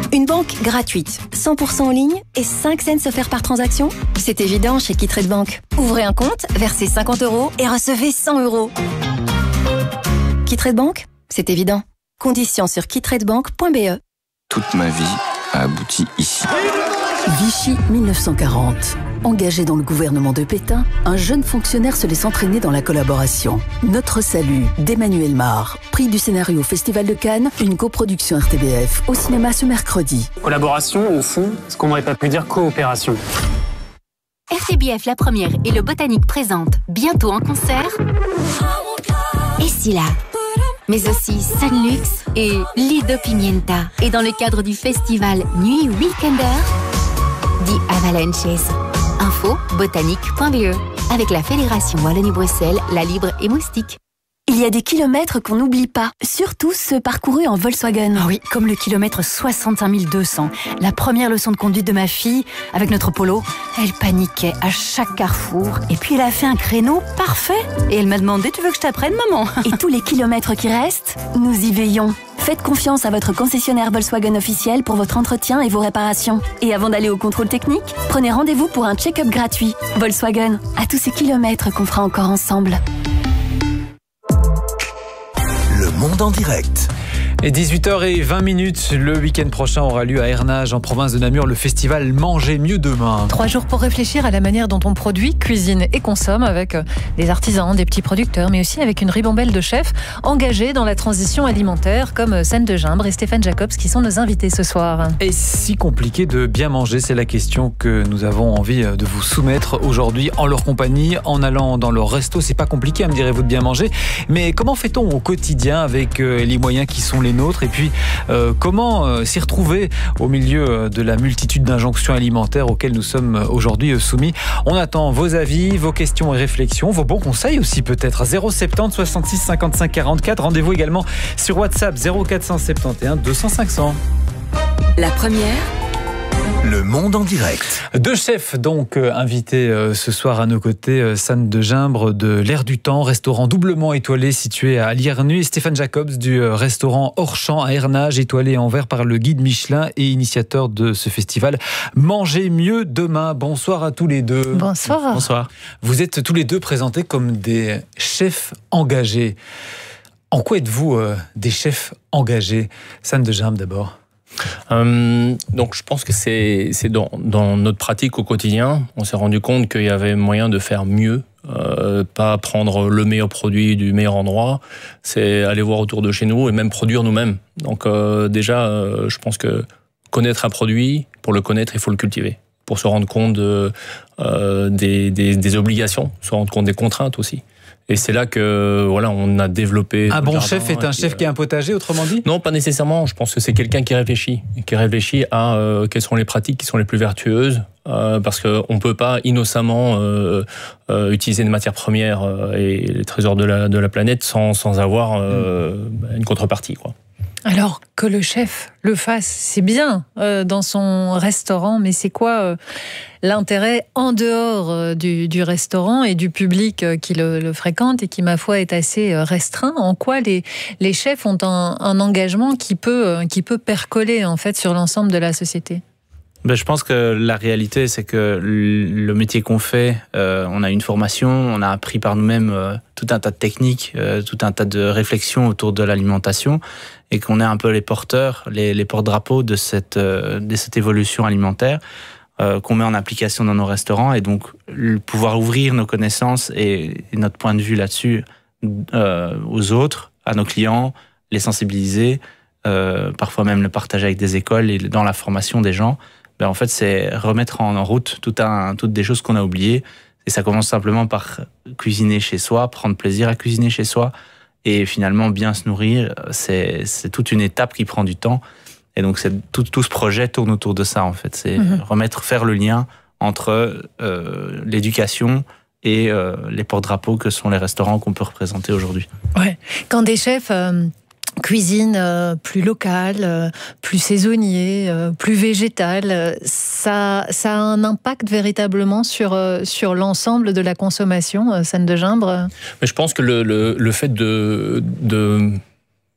Bank gratuite, cent pour cent en ligne et cinq cents offerts par transaction. C'est évident chez Kitrade Bank. Ouvrez un compte, versez cinquante euros et recevez cent euros. Kitrade Bank, c'est évident. Conditions sur kitradebank point b e. Toute ma vie a abouti ici. Vichy mille neuf cent quarante. Engagé dans le gouvernement de Pétain, un jeune fonctionnaire se laisse entraîner dans la collaboration. Notre salut, d'Emmanuel Mar. Prix du scénario au Festival de Cannes, une coproduction R T B F, au cinéma ce mercredi. Collaboration, au fond, ce qu'on n'aurait pas pu dire coopération. R T B F La Première et le Botanique présentent bientôt en concert Esila, mais aussi Sanlux et Lido Pimienta. Et dans le cadre du festival Nuit Weekender, The Avalanches. Info botanique point b e avec la Fédération Wallonie-Bruxelles, La Libre et Moustique. Il y a des kilomètres qu'on n'oublie pas, surtout ceux parcourus en Volkswagen. Ah oui, comme le kilomètre soixante-cinq mille deux cents. La première leçon de conduite de ma fille, avec notre Polo, elle paniquait à chaque carrefour. Et puis elle a fait un créneau parfait. Et elle m'a demandé, tu veux que je t'apprenne, maman? Et tous les kilomètres qui restent, nous y veillons. Faites confiance à votre concessionnaire Volkswagen officiel pour votre entretien et vos réparations. Et avant d'aller au contrôle technique, prenez rendez-vous pour un check-up gratuit. Volkswagen, à tous ces kilomètres qu'on fera encore ensemble. Le monde en direct. Et dix-huit heures vingt, le week-end prochain aura lieu à Ernage, en province de Namur, le festival Manger mieux demain. Trois jours pour réfléchir à la manière dont on produit, cuisine et consomme avec des artisans, des petits producteurs, mais aussi avec une ribambelle de chefs engagés dans la transition alimentaire, comme Sanne de Gimbre et Stéphane Jacobs, qui sont nos invités ce soir. Est-ce si compliqué de bien manger? C'est la question que nous avons envie de vous soumettre aujourd'hui en leur compagnie, en allant dans leur resto. C'est pas compliqué, me direz-vous, de bien manger. Mais comment fait-on au quotidien avec les moyens qui sont les nôtres, et puis euh, comment euh, s'y retrouver au milieu de la multitude d'injonctions alimentaires auxquelles nous sommes aujourd'hui soumis? On attend vos avis, vos questions et réflexions, vos bons conseils aussi peut-être. Zéro sept zéro soixante-six cinquante-cinq quarante-quatre. Rendez-vous également sur WhatsApp zéro quatre cent soixante et onze deux cents cinq cents. La Première. Le monde en direct. Deux chefs donc euh, invités euh, ce soir à nos côtés, euh, Sanne de Gimbre de l'Air du Temps, restaurant doublement étoilé situé à Liernu, et Stéphane Jacobs du euh, restaurant Hors-Champ à Ernage, étoilé en vert par le guide Michelin et initiateur de ce festival Manger mieux demain. Bonsoir à tous les deux. Bonsoir. Bonsoir. Vous êtes tous les deux présentés comme des chefs engagés. En quoi êtes-vous euh, des chefs engagés? Sanne de Gimbre d'abord. Euh, donc je pense que c'est c'est dans, dans notre pratique au quotidien, on s'est rendu compte qu'il y avait moyen de faire mieux, euh, pas prendre le meilleur produit du meilleur endroit, c'est aller voir autour de chez nous et même produire nous-mêmes. Donc euh, déjà, euh, je pense que connaître un produit, pour le connaître, il faut le cultiver, pour se rendre compte de, euh, des, des, des obligations, se rendre compte des contraintes aussi. Et c'est là que voilà, on a développé. Un bon chef est un chef qui a un potager, autrement dit? Non, pas nécessairement. Je pense que c'est quelqu'un qui réfléchit, qui réfléchit à euh, quelles sont les pratiques qui sont les plus vertueuses, euh, parce que on peut pas innocemment euh, euh, utiliser des matières premières euh, et les trésors de la de la planète sans sans avoir euh, mmh. une contrepartie, quoi. Alors que le chef le fasse, c'est bien euh, dans son restaurant, mais c'est quoi euh, l'intérêt en dehors euh, du, du restaurant et du public euh, qui le, le fréquente et qui, ma foi, est assez euh, restreint? En quoi les, les chefs ont un, un engagement qui peut, euh, qui peut percoler en fait sur l'ensemble de la société? Ben, je pense que la réalité, c'est que le métier qu'on fait, euh, on a une formation, on a appris par nous-mêmes euh, tout un tas de techniques, euh, tout un tas de réflexions autour de l'alimentation, et qu'on est un peu les porteurs, les, les porte-drapeaux de cette, euh, de cette évolution alimentaire euh, qu'on met en application dans nos restaurants. Et donc, le pouvoir ouvrir nos connaissances et, et notre point de vue là-dessus euh, aux autres, à nos clients, les sensibiliser, euh, parfois même le partager avec des écoles et dans la formation des gens. Ben en fait, c'est remettre en route tout un, toutes des choses qu'on a oubliées. Et ça commence simplement par cuisiner chez soi, prendre plaisir à cuisiner chez soi. Et finalement, bien se nourrir, c'est, c'est toute une étape qui prend du temps. Et donc, c'est, tout, tout ce projet tourne autour de ça, en fait. C'est mmh. remettre, faire le lien entre euh, l'éducation et euh, les porte-drapeaux que sont les restaurants qu'on peut représenter aujourd'hui. Ouais. Quand des chefs... Euh... cuisine euh, plus locale, euh, plus saisonnier, euh, plus végétale, euh, ça, ça a un impact véritablement sur, euh, sur l'ensemble de la consommation, euh, Sanne de Gimbre? Mais je pense que le, le, le fait de, de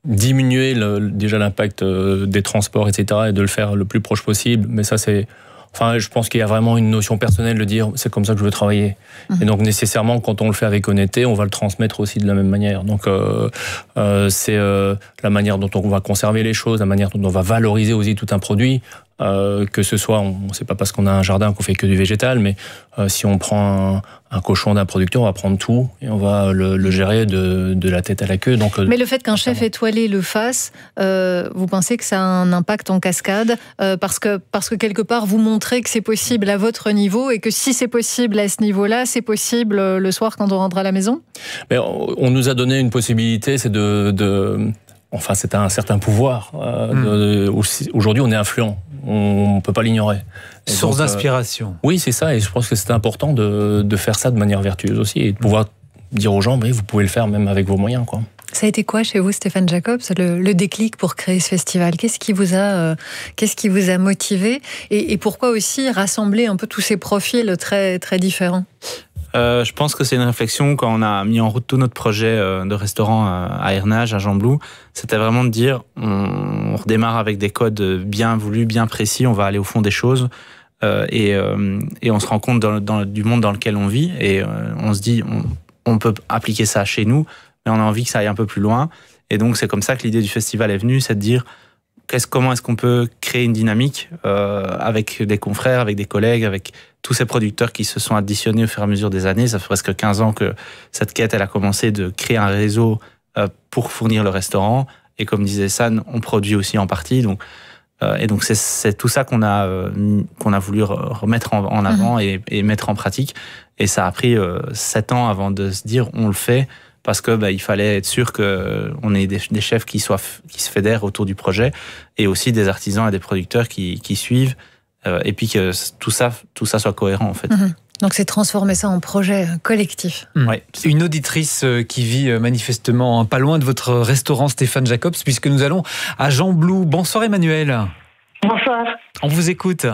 diminuer le, déjà l'impact des transports, et cetera, et de le faire le plus proche possible. Mais ça, c'est... Enfin, je pense qu'il y a vraiment une notion personnelle de dire c'est comme ça que je veux travailler. Mmh. Et donc nécessairement, quand on le fait avec honnêteté, on va le transmettre aussi de la même manière. Donc euh, euh, c'est euh, la manière dont on va conserver les choses, la manière dont on va valoriser aussi tout un produit. Euh, que ce soit, on ne sait pas parce qu'on a un jardin qu'on fait que du végétal, mais euh, si on prend un, un cochon d'un producteur, on va prendre tout et on va le, le gérer de, de la tête à la queue. Donc, mais le fait qu'un chef étoilé le fasse, euh, vous pensez que ça a un impact en cascade euh, parce que, parce que quelque part vous montrez que c'est possible à votre niveau et que si c'est possible à ce niveau-là, c'est possible le soir quand on rentre à la maison? Mais on, on nous a donné une possibilité, c'est de... de Enfin, c'est un certain pouvoir. Euh, mmh. de, de, aujourd'hui, on est influent. On ne peut pas l'ignorer. Source d'inspiration. Euh, oui, c'est ça. Et je pense que c'est important de, de faire ça de manière vertueuse aussi. Et de pouvoir dire aux gens, mais vous pouvez le faire même avec vos moyens, quoi. Ça a été quoi chez vous, Stéphane Jacobs, le, le déclic pour créer ce festival? Qu'est-ce qui vous a, euh, qu'est-ce qui vous a motivé et, et pourquoi aussi rassembler un peu tous ces profils très, très différents? Euh, je pense que c'est une réflexion quand on a mis en route tout notre projet euh, de restaurant euh, à Ernage, à Jean-Blou. C'était vraiment de dire, on, on redémarre avec des codes bien voulus, bien précis, on va aller au fond des choses euh, et, euh, et on se rend compte dans, dans, du monde dans lequel on vit et euh, on se dit, on, on peut appliquer ça chez nous, mais on a envie que ça aille un peu plus loin. Et donc c'est comme ça que l'idée du festival est venue, c'est de dire, qu'est-ce, comment est-ce qu'on peut créer une dynamique euh, avec des confrères, avec des collègues, avec tous ces producteurs qui se sont additionnés au fur et à mesure des années. Ça fait presque quinze ans que cette quête, elle a commencé de créer un réseau euh, pour fournir le restaurant. Et comme disait San, on produit aussi en partie. Donc, euh, et donc c'est, c'est tout ça qu'on a, euh, qu'on a voulu remettre en, en avant mmh. et, et mettre en pratique. Et ça a pris euh, sept ans avant de se dire on le fait. Parce que bah, il fallait être sûr qu'on ait des, des chefs qui, soient, qui se fédèrent autour du projet et aussi des artisans et des producteurs qui, qui suivent euh, et puis que tout ça, tout ça soit cohérent en fait. Mmh. Donc c'est transformer ça en projet collectif. Mmh. Ouais. Une auditrice qui vit manifestement pas loin de votre restaurant Stéphane Jacobs puisque nous allons à Jean-Blou. Bonsoir Emmanuel. Bonsoir. On vous écoute.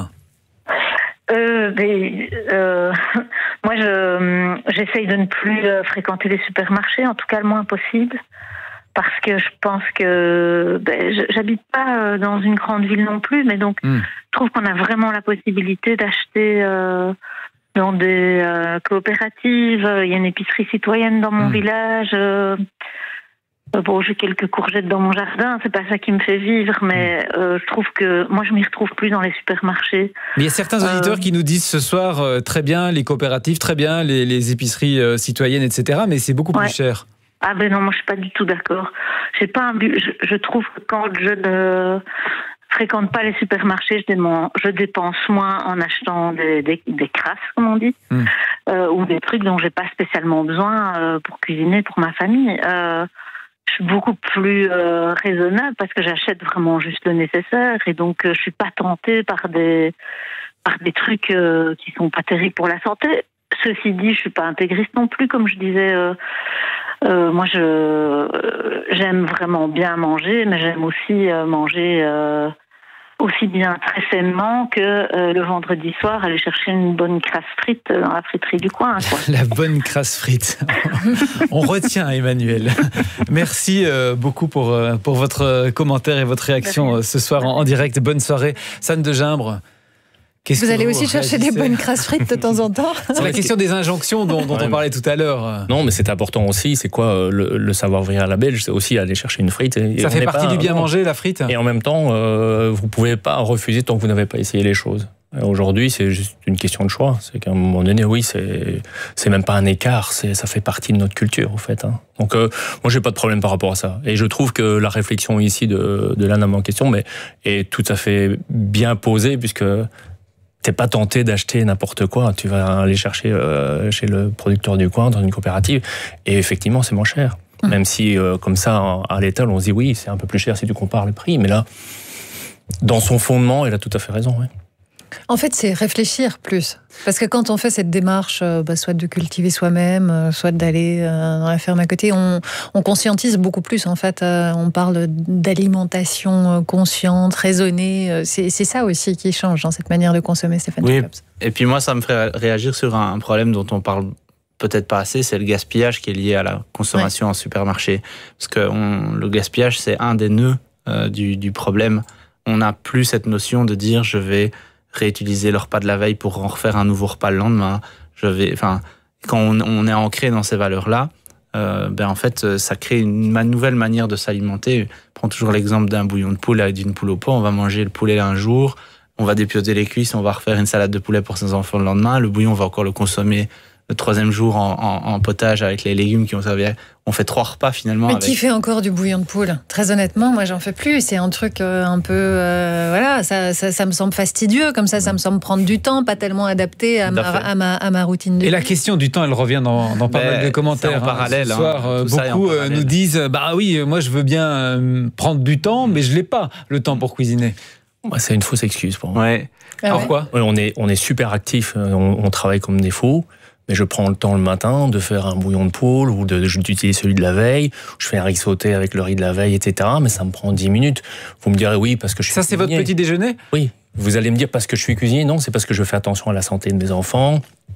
Euh, mais, euh, moi, je, j'essaye de ne plus fréquenter les supermarchés, en tout cas le moins possible, parce que je pense que ben, j'habite pas dans une grande ville non plus, mais donc mm. je trouve qu'on a vraiment la possibilité d'acheter euh, dans des euh, coopératives. Il y a une épicerie citoyenne dans mon mm. village. Euh, Bon, j'ai quelques courgettes dans mon jardin, c'est pas ça qui me fait vivre, mais euh, je trouve que moi je m'y retrouve plus dans les supermarchés. Mais il y a certains auditeurs euh... qui nous disent ce soir euh, très bien les coopératives, très bien les, les épiceries euh, citoyennes, et cetera. Mais c'est beaucoup ouais. plus cher. Ah ben non, moi je suis pas du tout d'accord. J'ai pas un but. Je, je trouve que quand je ne fréquente pas les supermarchés, je, dément, je dépense moins en achetant des, des, des crasses, comme on dit, mm. euh, ou des trucs dont j'ai pas spécialement besoin euh, pour cuisiner pour ma famille. Euh, Je suis beaucoup plus euh, raisonnable parce que j'achète vraiment juste le nécessaire et donc euh, je suis pas tentée par des par des trucs euh, qui sont pas terribles pour la santé. Ceci dit, je suis pas intégriste non plus, comme je disais. Euh, euh, moi, je euh, j'aime vraiment bien manger, mais j'aime aussi euh, manger euh, aussi bien très sainement que euh, le vendredi soir aller chercher une bonne crasse frite dans la friterie du coin. Quoi. La bonne crasse frite. On retient, Emmanuel. Merci euh, beaucoup pour, euh, pour votre commentaire et votre réaction euh, ce soir en, en direct. Bonne soirée. Sanne de Gimbre. Qu'est-ce vous allez aussi chercher des bonnes crasses frites de temps en temps? C'est la question des injonctions dont, dont ouais, on parlait tout à l'heure. Non, mais c'est important aussi. C'est quoi le, le savoir-vivre à la belge? C'est aussi aller chercher une frite. Et, Ça et fait partie pas, du bien non. manger, la frite. Et en même temps, euh, vous ne pouvez pas refuser tant que vous n'avez pas essayé les choses. Aujourd'hui, c'est juste une question de choix. C'est qu'à un moment donné, oui, c'est c'est même pas un écart. C'est ça fait partie de notre culture, en fait. Hein. Donc, euh, moi, j'ai pas de problème par rapport à ça. Et je trouve que la réflexion ici de de l'Anne en question, mais est tout à fait bien posée puisque t'es pas tenté d'acheter n'importe quoi. Tu vas aller chercher euh, chez le producteur du coin, dans une coopérative, et effectivement, c'est moins cher. Mmh. Même si, euh, comme ça, à l'étal, on se dit oui, c'est un peu plus cher si tu compares le prix. Mais là, dans son fondement, elle a tout à fait raison. Ouais. En fait, c'est réfléchir plus. Parce que quand on fait cette démarche, euh, bah, soit de cultiver soi-même, euh, soit d'aller euh, dans la ferme à côté, on, on conscientise beaucoup plus. En fait, euh, on parle d'alimentation consciente, raisonnée. C'est, c'est ça aussi qui change dans cette manière de consommer, Stéphane oui. Jacobs. Et puis moi, ça me ferait réagir sur un problème dont on parle peut-être pas assez, c'est le gaspillage qui est lié à la consommation ouais. en supermarché. Parce que on, le gaspillage, c'est un des nœuds euh, du, du problème. On n'a plus cette notion de dire je vais réutiliser le repas de la veille pour en refaire un nouveau repas le lendemain. Je vais, enfin, quand on, on est ancré dans ces valeurs-là, euh, ben en fait, ça crée une nouvelle manière de s'alimenter. Je prends toujours l'exemple d'un bouillon de poule avec d'une poule au pot. On va manger le poulet un jour, on va dépioter les cuisses, on va refaire une salade de poulet pour ses enfants le lendemain. Le bouillon, on va encore le consommer le troisième jour en, en, en potage avec les légumes qui ont servi. On fait trois repas finalement. Mais avec... qui fait encore du bouillon de poule ? Très honnêtement, moi j'en fais plus. C'est un truc euh, un peu, euh, voilà, ça, ça, ça me semble fastidieux. Comme ça, ça me semble prendre du temps, pas tellement adapté à, ma, à, ma, à ma routine de vie. Et la question du temps, elle revient dans, dans pas ben, mal de commentaires. En hein. parallèle. Ce soir, hein, beaucoup euh, nous disent, bah oui, moi je veux bien euh, prendre du temps, mais je l'ai pas le temps pour cuisiner. Bah, c'est une fausse excuse pour moi. Ouais. Ah Pourquoi ? ouais, on est on est super actif, on, on travaille comme des fous. Mais je prends le temps le matin de faire un bouillon de poule ou de, d'utiliser celui de la veille. Je fais un riz sauté avec le riz de la veille, et cetera. Mais ça me prend dix minutes. Vous me direz oui, parce que je suis Ça, c'est cuisinier. votre petit déjeuner ? Oui. Vous allez me dire parce que je suis cuisinier. Non, c'est parce que je fais attention à la santé de mes enfants.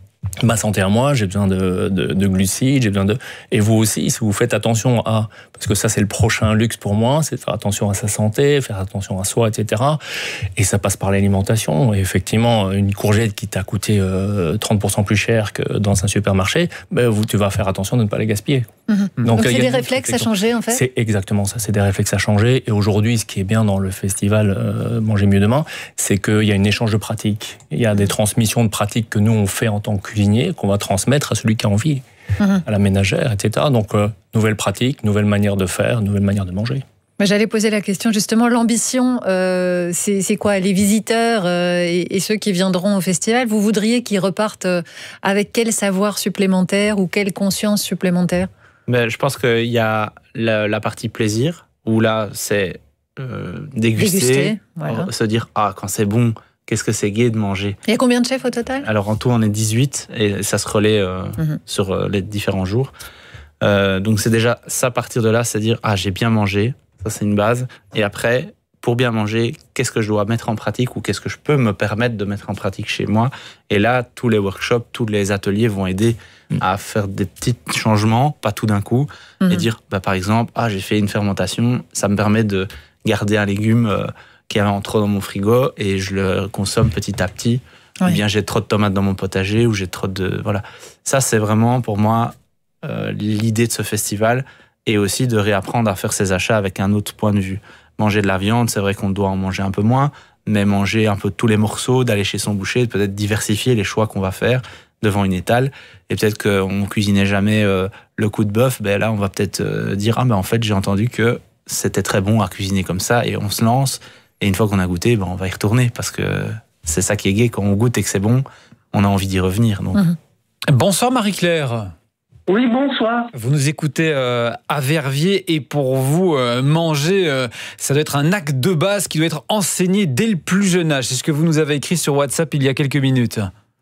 Ma santé à moi, j'ai besoin de, de, de glucides, j'ai besoin de... Et vous aussi, si vous faites attention à... Parce que ça, c'est le prochain luxe pour moi, c'est de faire attention à sa santé, faire attention à soi, et cetera. Et ça passe par l'alimentation. Et effectivement, une courgette qui t'a coûté euh, trente pour cent plus cher que dans un supermarché, ben, vous, tu vas faire attention de ne pas les gaspiller. Mmh. Donc, Donc c'est des réflexes à changer, en fait ? C'est exactement ça, c'est des réflexes à changer. Et aujourd'hui, ce qui est bien dans le festival euh, Manger mieux demain, c'est qu'il y a un échange de pratiques. Il y a des transmissions de pratiques que nous, on fait en tant que cuisinier, qu'on va transmettre à celui qui a envie, mmh. à la ménagère, et cetera. Donc, euh, nouvelles pratiques, nouvelles manières de faire, nouvelles manières de manger. J'allais poser la question, justement, l'ambition, euh, c'est, c'est quoi ? Les visiteurs euh, et, et ceux qui viendront au festival, vous voudriez qu'ils repartent avec quel savoir supplémentaire ou quelle conscience supplémentaire ? Ben, je pense qu'il y a la, la partie plaisir, où là, c'est euh, déguster, déguster voilà. se dire, ah, quand c'est bon, qu'est-ce que c'est gai de manger. Il y a combien de chefs au total ? Alors, en tout, on est dix-huit, et ça se relaie euh, mm-hmm. sur euh, les différents jours. Euh, donc, c'est déjà ça, partir de là, c'est dire, ah, j'ai bien mangé, ça, c'est une base. Et après, pour bien manger, qu'est-ce que je dois mettre en pratique ou qu'est-ce que je peux me permettre de mettre en pratique chez moi ? Et là, tous les workshops, tous les ateliers vont aider mmh. à faire des petits changements, pas tout d'un coup, mmh. et dire, bah, par exemple, ah, j'ai fait une fermentation, ça me permet de garder un légume euh, qui avait trop dans mon frigo et je le consomme petit à petit. Oui. Ou bien j'ai trop de tomates dans mon potager ou j'ai trop de... Voilà. Ça, c'est vraiment, pour moi, euh, l'idée de ce festival et aussi de réapprendre à faire ses achats avec un autre point de vue. Manger de la viande, c'est vrai qu'on doit en manger un peu moins, mais manger un peu tous les morceaux, d'aller chez son boucher, peut-être diversifier les choix qu'on va faire devant une étale. Et peut-être qu'on cuisinait jamais euh, le coup de bœuf, ben là, on va peut-être euh, dire « Ah, ben en fait, j'ai entendu que c'était très bon à cuisiner comme ça. » Et on se lance. Et une fois qu'on a goûté, ben, on va y retourner parce que c'est ça qui est gai. Quand on goûte et que c'est bon, on a envie d'y revenir. Donc. Mmh. Bonsoir Marie-Claire. Oui, bonsoir. Vous nous écoutez euh, à Verviers et pour vous, euh, manger, euh, ça doit être un acte de base qui doit être enseigné dès le plus jeune âge. C'est ce que vous nous avez écrit sur WhatsApp il y a quelques minutes.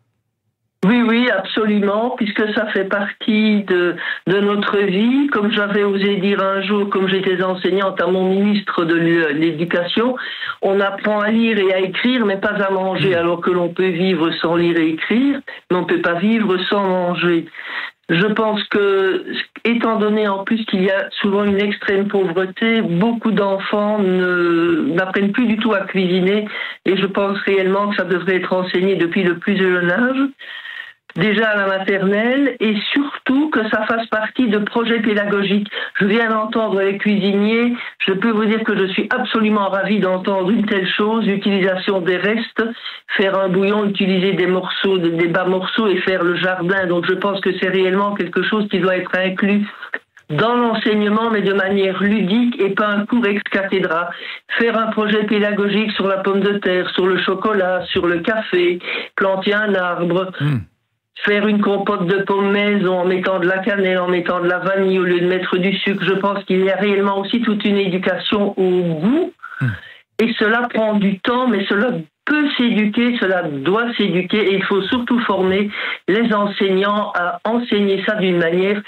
Oui, oui, absolument, puisque ça fait partie de, de notre vie. Comme j'avais osé dire un jour, comme j'étais enseignante à mon ministre de l'Éducation, on apprend à lire et à écrire, mais pas à manger, alors que l'on peut vivre sans lire et écrire, mais on ne peut pas vivre sans manger. Je pense que, étant donné en plus qu'il y a souvent une extrême pauvreté, beaucoup d'enfants ne, n'apprennent plus du tout à cuisiner et je pense réellement que ça devrait être enseigné depuis le plus jeune âge, déjà à la maternelle, et surtout que ça fasse partie de projets pédagogiques. Je viens d'entendre les cuisiniers, je peux vous dire que je suis absolument ravie d'entendre une telle chose, l'utilisation des restes, faire un bouillon, utiliser des morceaux, des bas morceaux et faire le jardin. Donc je pense que c'est réellement quelque chose qui doit être inclus dans l'enseignement, mais de manière ludique et pas un cours ex cathedra. Faire un projet pédagogique sur la pomme de terre, sur le chocolat, sur le café, planter un arbre... Mmh. Faire une compote de pommes maison en mettant de la cannelle, en mettant de la vanille au lieu de mettre du sucre. Je pense qu'il y a réellement aussi toute une éducation au goût. Mmh. Et cela prend du temps, mais cela peut s'éduquer, cela doit s'éduquer. Et il faut surtout former les enseignants à enseigner ça d'une manière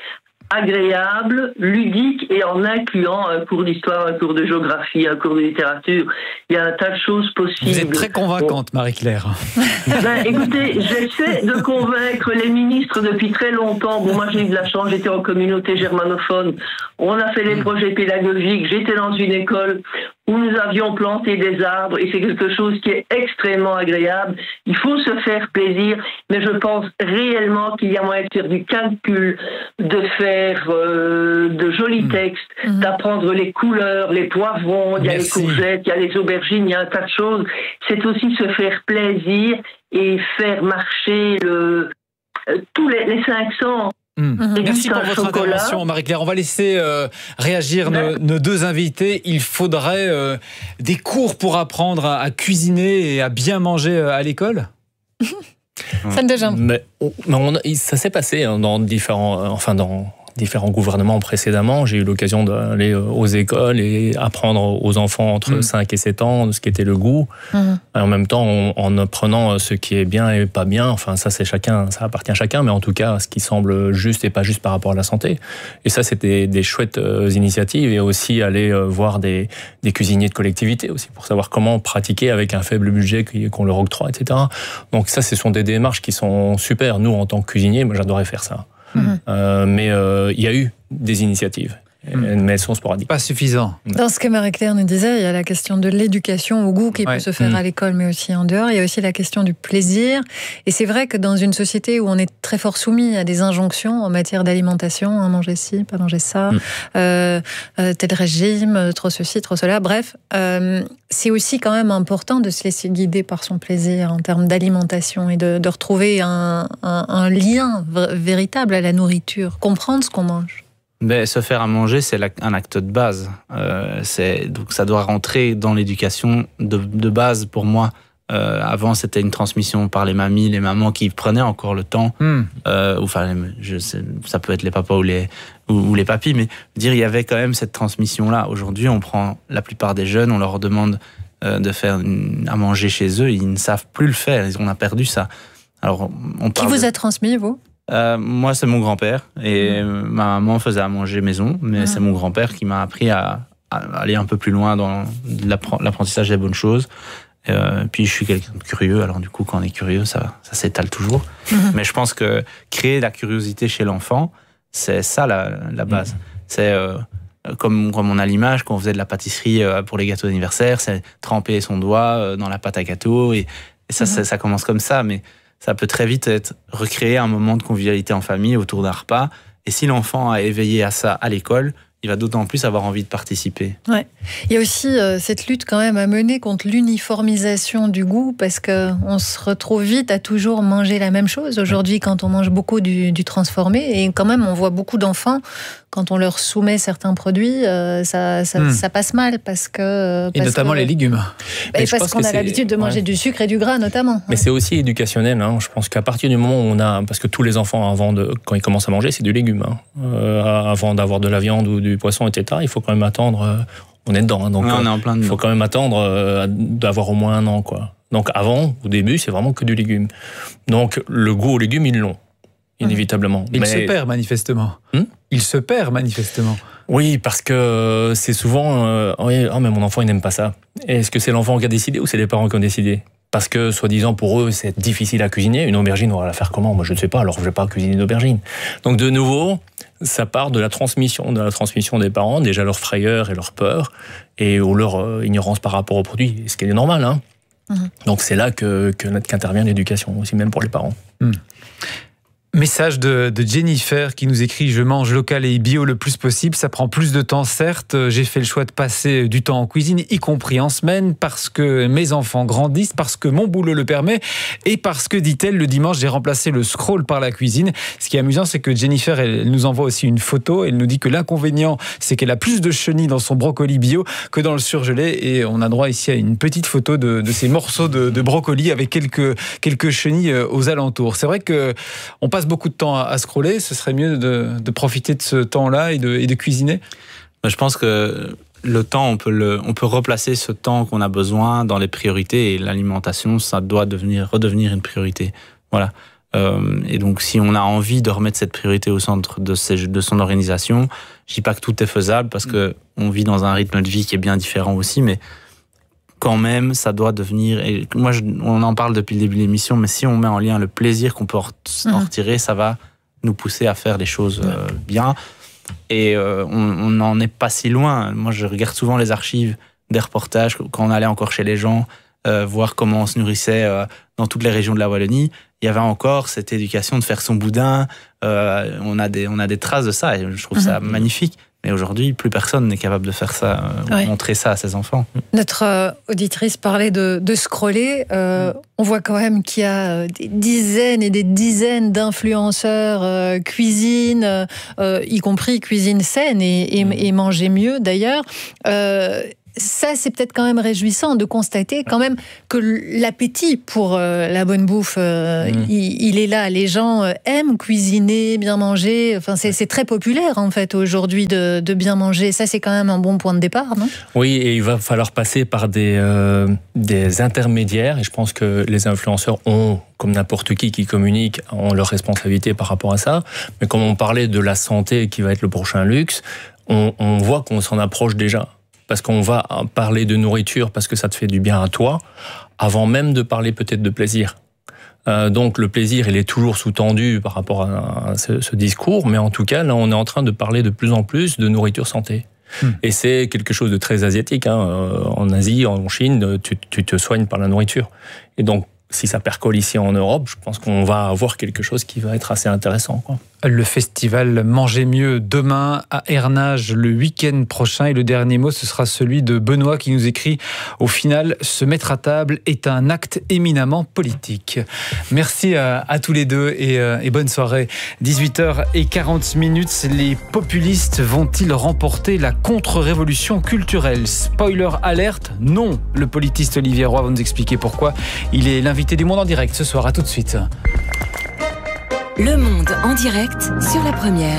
agréable, ludique et en incluant un cours d'histoire, un cours de géographie, un cours de littérature. Il y a un tas de choses possibles. Vous êtes très convaincante, bon. Marie-Claire. Ben, écoutez, j'essaie de convaincre les ministres depuis très longtemps. Bon, moi j'ai eu de la chance, j'étais en communauté germanophone. On a fait des projets pédagogiques. J'étais dans une école où nous avions planté des arbres et c'est quelque chose qui est extrêmement agréable. Il faut se faire plaisir, mais je pense réellement qu'il y a moyen de faire du calcul, de faire euh, de jolis textes, mmh. d'apprendre les couleurs, les poivrons, il y a Merci. les courgettes, il y a les aubergines, il y a un tas de choses. C'est aussi se faire plaisir et faire marcher le, euh, tous les, les cinq sens. Mmh. Merci pour votre chocolat. intervention, Marie-Claire. On va laisser euh, réagir nos, nos deux invités. Il faudrait euh, des cours pour apprendre à, à cuisiner et à bien manger euh, à l'école. Ça ne déjà. Mais, mais on, ça s'est passé hein, dans différents, euh, enfin dans différents gouvernements précédemment. J'ai eu l'occasion d'aller aux écoles et apprendre aux enfants entre mmh. cinq et sept ans ce qu'était le goût. Mmh. En même temps, en, en apprenant ce qui est bien et pas bien. Enfin, ça, c'est chacun, ça appartient à chacun, mais en tout cas, ce qui semble juste et pas juste par rapport à la santé. Et ça, c'était des chouettes euh, initiatives et aussi aller euh, voir des, des cuisiniers de collectivité aussi pour savoir comment pratiquer avec un faible budget qu'on leur octroie, et cetera. Donc ça, ce sont des démarches qui sont super. Nous, en tant que cuisiniers, moi, j'adorais faire ça. Mmh. Euh, mais il euh, y a eu des initiatives, mmh. mais elles sont sporadiques. Pas suffisant. Dans ce que Marie-Claire nous disait, il y a la question de l'éducation au goût qui ouais. peut se faire mmh. à l'école, mais aussi en dehors. Il y a aussi la question du plaisir. Et c'est vrai que dans une société où on est très fort soumis à des injonctions en matière d'alimentation, hein, manger ci, pas manger ça, mmh. euh, euh, tel régime, trop ceci, trop cela, bref, euh, c'est aussi quand même important de se laisser guider par son plaisir en termes d'alimentation et de, de retrouver un, un, un lien v- véritable à la nourriture, comprendre ce qu'on mange. Ben, se faire à manger, c'est un acte de base. Euh, c'est, donc ça doit rentrer dans l'éducation de, de base pour moi. Euh, avant, c'était une transmission par les mamies, les mamans qui prenaient encore le temps. Mm. Euh, enfin, je sais, ça peut être les papas ou les, ou, ou les papis, mais dire il y avait quand même cette transmission-là. Aujourd'hui, on prend la plupart des jeunes, on leur demande euh, de faire une, à manger chez eux, ils ne savent plus le faire. On a perdu ça. Alors, on qui vous de... a transmis, vous? Euh, moi, c'est mon grand-père et mmh. ma maman faisait à manger maison, mais mmh. c'est mon grand-père qui m'a appris à, à aller un peu plus loin dans l'apprentissage des bonnes choses. Euh, puis je suis quelqu'un de curieux, alors du coup, quand on est curieux, ça, ça s'étale toujours. Mmh. Mais je pense que créer la curiosité chez l'enfant, c'est ça la, la base. Mmh. C'est euh, comme, comme on a l'image, quand on faisait de la pâtisserie pour les gâteaux d'anniversaire, c'est tremper son doigt dans la pâte à gâteau et, et ça, mmh. ça, ça commence comme ça, mais ça peut très vite être recréer un moment de convivialité en famille autour d'un repas. Et si l'enfant a éveillé à ça à l'école, il va d'autant plus avoir envie de participer. Ouais. Il y a aussi euh, cette lutte quand même à mener contre l'uniformisation du goût, parce qu'on se retrouve vite à toujours manger la même chose. Aujourd'hui, ouais. quand on mange beaucoup du, du transformé, et quand même on voit beaucoup d'enfants, quand on leur soumet certains produits, euh, ça, ça, mmh. ça passe mal. Parce que, parce et notamment que, les légumes. Et parce qu'on a l'habitude de manger ouais. du sucre et du gras notamment. Mais ouais. c'est aussi éducationnel. Hein. Je pense qu'à partir du moment où on a... Parce que tous les enfants, avant de, quand ils commencent à manger, c'est du légume. Hein. Euh, avant d'avoir de la viande ou du poisson, et cetera, il faut quand même attendre... Euh, on est dedans. Hein, donc, ouais, on est en plein dedans. Il faut quand même attendre euh, d'avoir au moins un an. Quoi. Donc avant, au début, c'est vraiment que du légume. Donc le goût aux légumes, ils l'ont. Inévitablement. Il mais... se perd manifestement. Hmm il se perd manifestement. Oui, parce que c'est souvent euh, oh, oh, mais mon enfant il n'aime pas ça. Est-ce que c'est l'enfant qui a décidé ou c'est les parents qui ont décidé? Parce que soi-disant pour eux c'est difficile à cuisiner. Une aubergine on va la faire comment? Moi je ne sais pas. Alors je ne vais pas cuisiner une aubergine. Donc de nouveau, ça part de la transmission, de la transmission des parents, déjà leur frayeur et leur peur et ou leur euh, ignorance par rapport au produit, ce qui est normal. Hein. Mmh. Donc c'est là que, que qu'intervient l'éducation aussi même pour les parents. Mmh. Message de, de Jennifer qui nous écrit « Je mange local et bio le plus possible. Ça prend plus de temps, certes. J'ai fait le choix de passer du temps en cuisine, y compris en semaine, parce que mes enfants grandissent, parce que mon boulot le permet et parce que, dit-elle, le dimanche, j'ai remplacé le scroll par la cuisine. » Ce qui est amusant, c'est que Jennifer, elle nous envoie aussi une photo. Elle nous dit que l'inconvénient, c'est qu'elle a plus de chenilles dans son brocoli bio que dans le surgelé. Et on a droit ici à une petite photo de, de ces morceaux de, de brocoli avec quelques, quelques chenilles aux alentours. C'est vrai qu'on passe beaucoup de temps à, à scroller, ce serait mieux de, de profiter de ce temps-là et de, et de cuisiner? Je pense que le temps, on peut, le, on peut replacer ce temps qu'on a besoin dans les priorités et l'alimentation, ça doit devenir, redevenir une priorité. Voilà. Euh, et donc, si on a envie de remettre cette priorité au centre de, ses, de son organisation, je dis pas que tout est faisable parce que on vit dans un rythme de vie qui est bien différent aussi, mais quand même, ça doit devenir. Et moi, je, on en parle depuis le début de l'émission, mais si on met en lien le plaisir qu'on peut en retirer, ça va nous pousser à faire les choses euh, bien. Et euh, on n'en est pas si loin. Moi, je regarde souvent les archives des reportages quand on allait encore chez les gens, euh, voir comment on se nourrissait euh, dans toutes les régions de la Wallonie. Il y avait encore cette éducation de faire son boudin. Euh, on a des, on a des traces de ça et je trouve mmh. ça magnifique. Mais aujourd'hui, plus personne n'est capable de faire ça, euh, ouais. montrer ça à ses enfants. Notre euh, auditrice parlait de, de scroller. Euh, mmh. On voit quand même qu'il y a des dizaines et des dizaines d'influenceurs euh, cuisine, euh, y compris cuisine saine et, et, mmh. et manger mieux d'ailleurs. Euh, Ça, c'est peut-être quand même réjouissant de constater quand même que l'appétit pour euh, la bonne bouffe, euh, mmh. il, il est là. Les gens euh, aiment cuisiner, bien manger. Enfin, c'est, c'est très populaire, en fait, aujourd'hui, de, de bien manger. Ça, c'est quand même un bon point de départ, non ? Oui, et il va falloir passer par des, euh, des intermédiaires. Et je pense que les influenceurs ont, comme n'importe qui qui communique, ont leur responsabilité par rapport à ça. Mais comme on parlait de la santé qui va être le prochain luxe, on, on voit qu'on s'en approche déjà. Parce qu'on va parler de nourriture parce que ça te fait du bien à toi, avant même de parler peut-être de plaisir. Euh, donc le plaisir, il est toujours sous-tendu par rapport à, à ce, ce discours, mais en tout cas, là, on est en train de parler de plus en plus de nourriture santé. Mmh. Et c'est quelque chose de très asiatique. Hein. En Asie, en Chine, tu, tu te soignes par la nourriture. Et donc, si ça percole ici en Europe, je pense qu'on va avoir quelque chose qui va être assez intéressant, quoi. Le festival Manger mieux demain à Hernage le week-end prochain. Et le dernier mot, ce sera celui de Benoît qui nous écrit « Au final, se mettre à table est un acte éminemment politique ». Merci à, à tous les deux et, et bonne soirée. dix-huit heures quarante, les populistes vont-ils remporter la contre-révolution culturelle ? Spoiler alerte, non. Le politiste Olivier Roy va nous expliquer pourquoi. Il est l'invité du Monde en direct ce soir. À tout de suite. Le Monde en direct sur la première.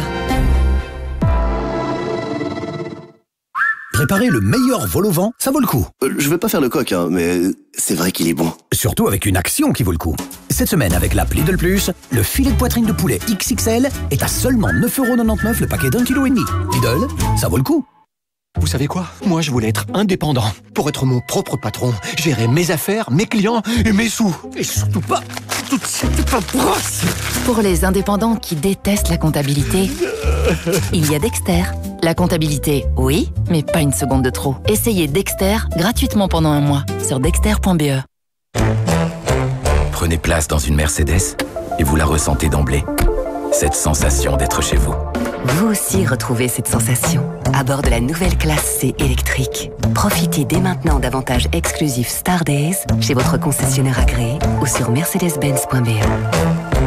Préparer le meilleur vol au vent, ça vaut le coup. Euh, je vais pas faire le coq, hein, mais c'est vrai qu'il est bon. Surtout avec une action qui vaut le coup. Cette semaine, avec l'app Lidl Plus, le filet de poitrine de poulet X X L est à seulement neuf euros quatre-vingt-dix-neuf le paquet d'un kilo et demi. Lidl, ça vaut le coup. Vous savez quoi ? Moi, je voulais être indépendant. Pour être mon propre patron, gérer mes affaires, mes clients et mes sous. Et surtout pas toute cette paperasse. Pour les indépendants qui détestent la comptabilité, il y a Dexter. La comptabilité, oui, mais pas une seconde de trop. Essayez Dexter gratuitement pendant un mois sur dexter point b e. Prenez place dans une Mercedes et vous la ressentez d'emblée. Cette sensation d'être chez vous. Vous aussi retrouvez cette sensation à bord de la nouvelle classe C électrique. Profitez dès maintenant d'avantages exclusifs Star Days chez votre concessionnaire agréé ou sur mercedes benz point b e.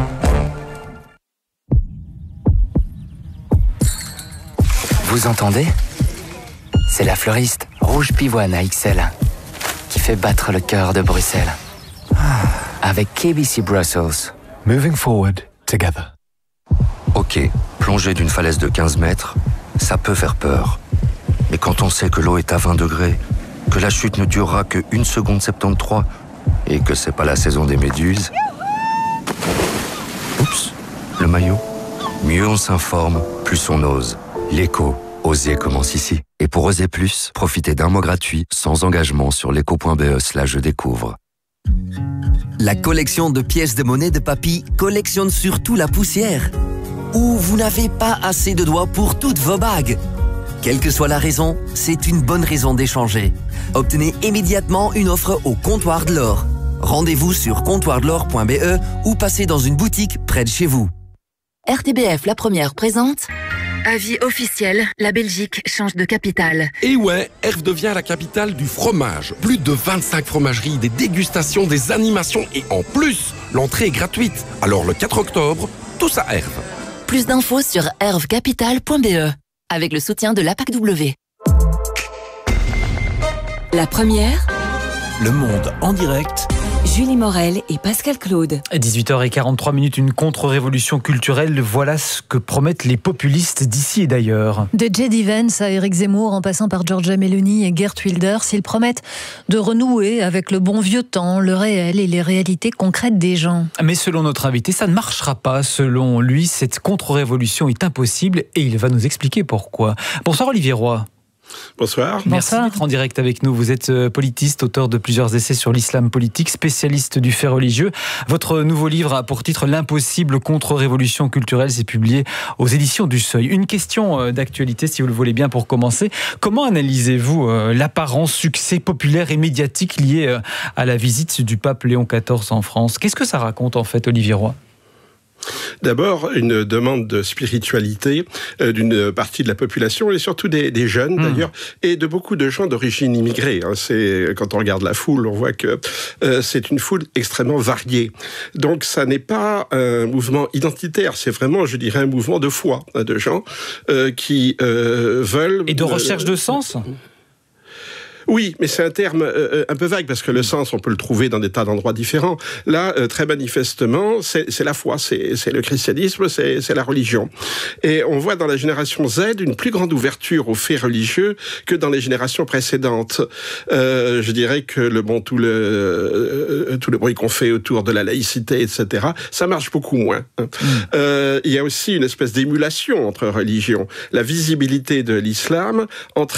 Vous entendez ? C'est la fleuriste Rouge Pivoine à X L qui fait battre le cœur de Bruxelles. Avec K B C Brussels. Moving forward together. Ok, plonger d'une falaise de quinze mètres, ça peut faire peur. Mais quand on sait que l'eau est à vingt degrés, que la chute ne durera que une seconde soixante-treize et que c'est pas la saison des méduses... Oups, le maillot. Mieux on s'informe, plus on ose. L'éco, oser commence ici. Et pour oser plus, profitez d'un mois gratuit, sans engagement sur l'éco point b e slash je découvre. La collection de pièces de monnaie de Papy collectionne surtout la poussière. Ou vous n'avez pas assez de doigts pour toutes vos bagues. Quelle que soit la raison, c'est une bonne raison d'échanger. Obtenez immédiatement une offre au Comptoir de l'Or. Rendez-vous sur comptoir de l'or point b e ou passez dans une boutique près de chez vous. R T B F La Première présente... Avis officiel, la Belgique change de capitale. Et ouais, Erve devient la capitale du fromage. Plus de vingt-cinq fromageries, des dégustations, des animations et en plus, l'entrée est gratuite. Alors le quatre octobre, tous à Erve. Plus d'infos sur erve capital point b e avec le soutien de l'A P A C W. La Première, Le Monde en direct, Julie Morel et Pascal Claude. dix-huit heures quarante-trois minutes, une contre-révolution culturelle. Voilà ce que promettent les populistes d'ici et d'ailleurs. De J D Vance à Éric Zemmour, en passant par Giorgia Meloni et Geert Wilders, ils promettent de renouer avec le bon vieux temps, le réel et les réalités concrètes des gens. Mais selon notre invité, ça ne marchera pas. Selon lui, cette contre-révolution est impossible et il va nous expliquer pourquoi. Bonsoir Olivier Roy. Bonsoir. Merci d'être en direct avec nous. Vous êtes politiste, auteur de plusieurs essais sur l'islam politique, spécialiste du fait religieux. Votre nouveau livre a pour titre L'impossible contre-révolution culturelle. C'est publié aux éditions du Seuil. Une question d'actualité, si vous le voulez bien, pour commencer. Comment analysez-vous l'apparent succès populaire et médiatique lié à la visite du pape Léon quatorze en France? Qu'est-ce que ça raconte en fait, Olivier Roy? D'abord, une demande de spiritualité euh, d'une partie de la population, et surtout des, des jeunes mmh. d'ailleurs, et de beaucoup de gens d'origine immigrée. Hein. C'est, quand on regarde la foule, on voit que euh, c'est une foule extrêmement variée. Donc ça n'est pas un mouvement identitaire, c'est vraiment, je dirais, un mouvement de foi, hein, de gens euh, qui euh, veulent... Et de recherche euh, de sens ? Oui, mais c'est un terme euh, un peu vague, parce que le sens, on peut le trouver dans des tas d'endroits différents. Là, euh, très manifestement, c'est, c'est la foi, c'est, c'est le christianisme, c'est, c'est la religion. Et on voit dans la génération Z une plus grande ouverture aux faits religieux que dans les générations précédentes. Euh, je dirais que le bon tout le euh, tout le bruit qu'on fait autour de la laïcité, et cetera, ça marche beaucoup moins. Hein. Mmh. Euh, il y a aussi une espèce d'émulation entre religions. La visibilité de l'islam entraîne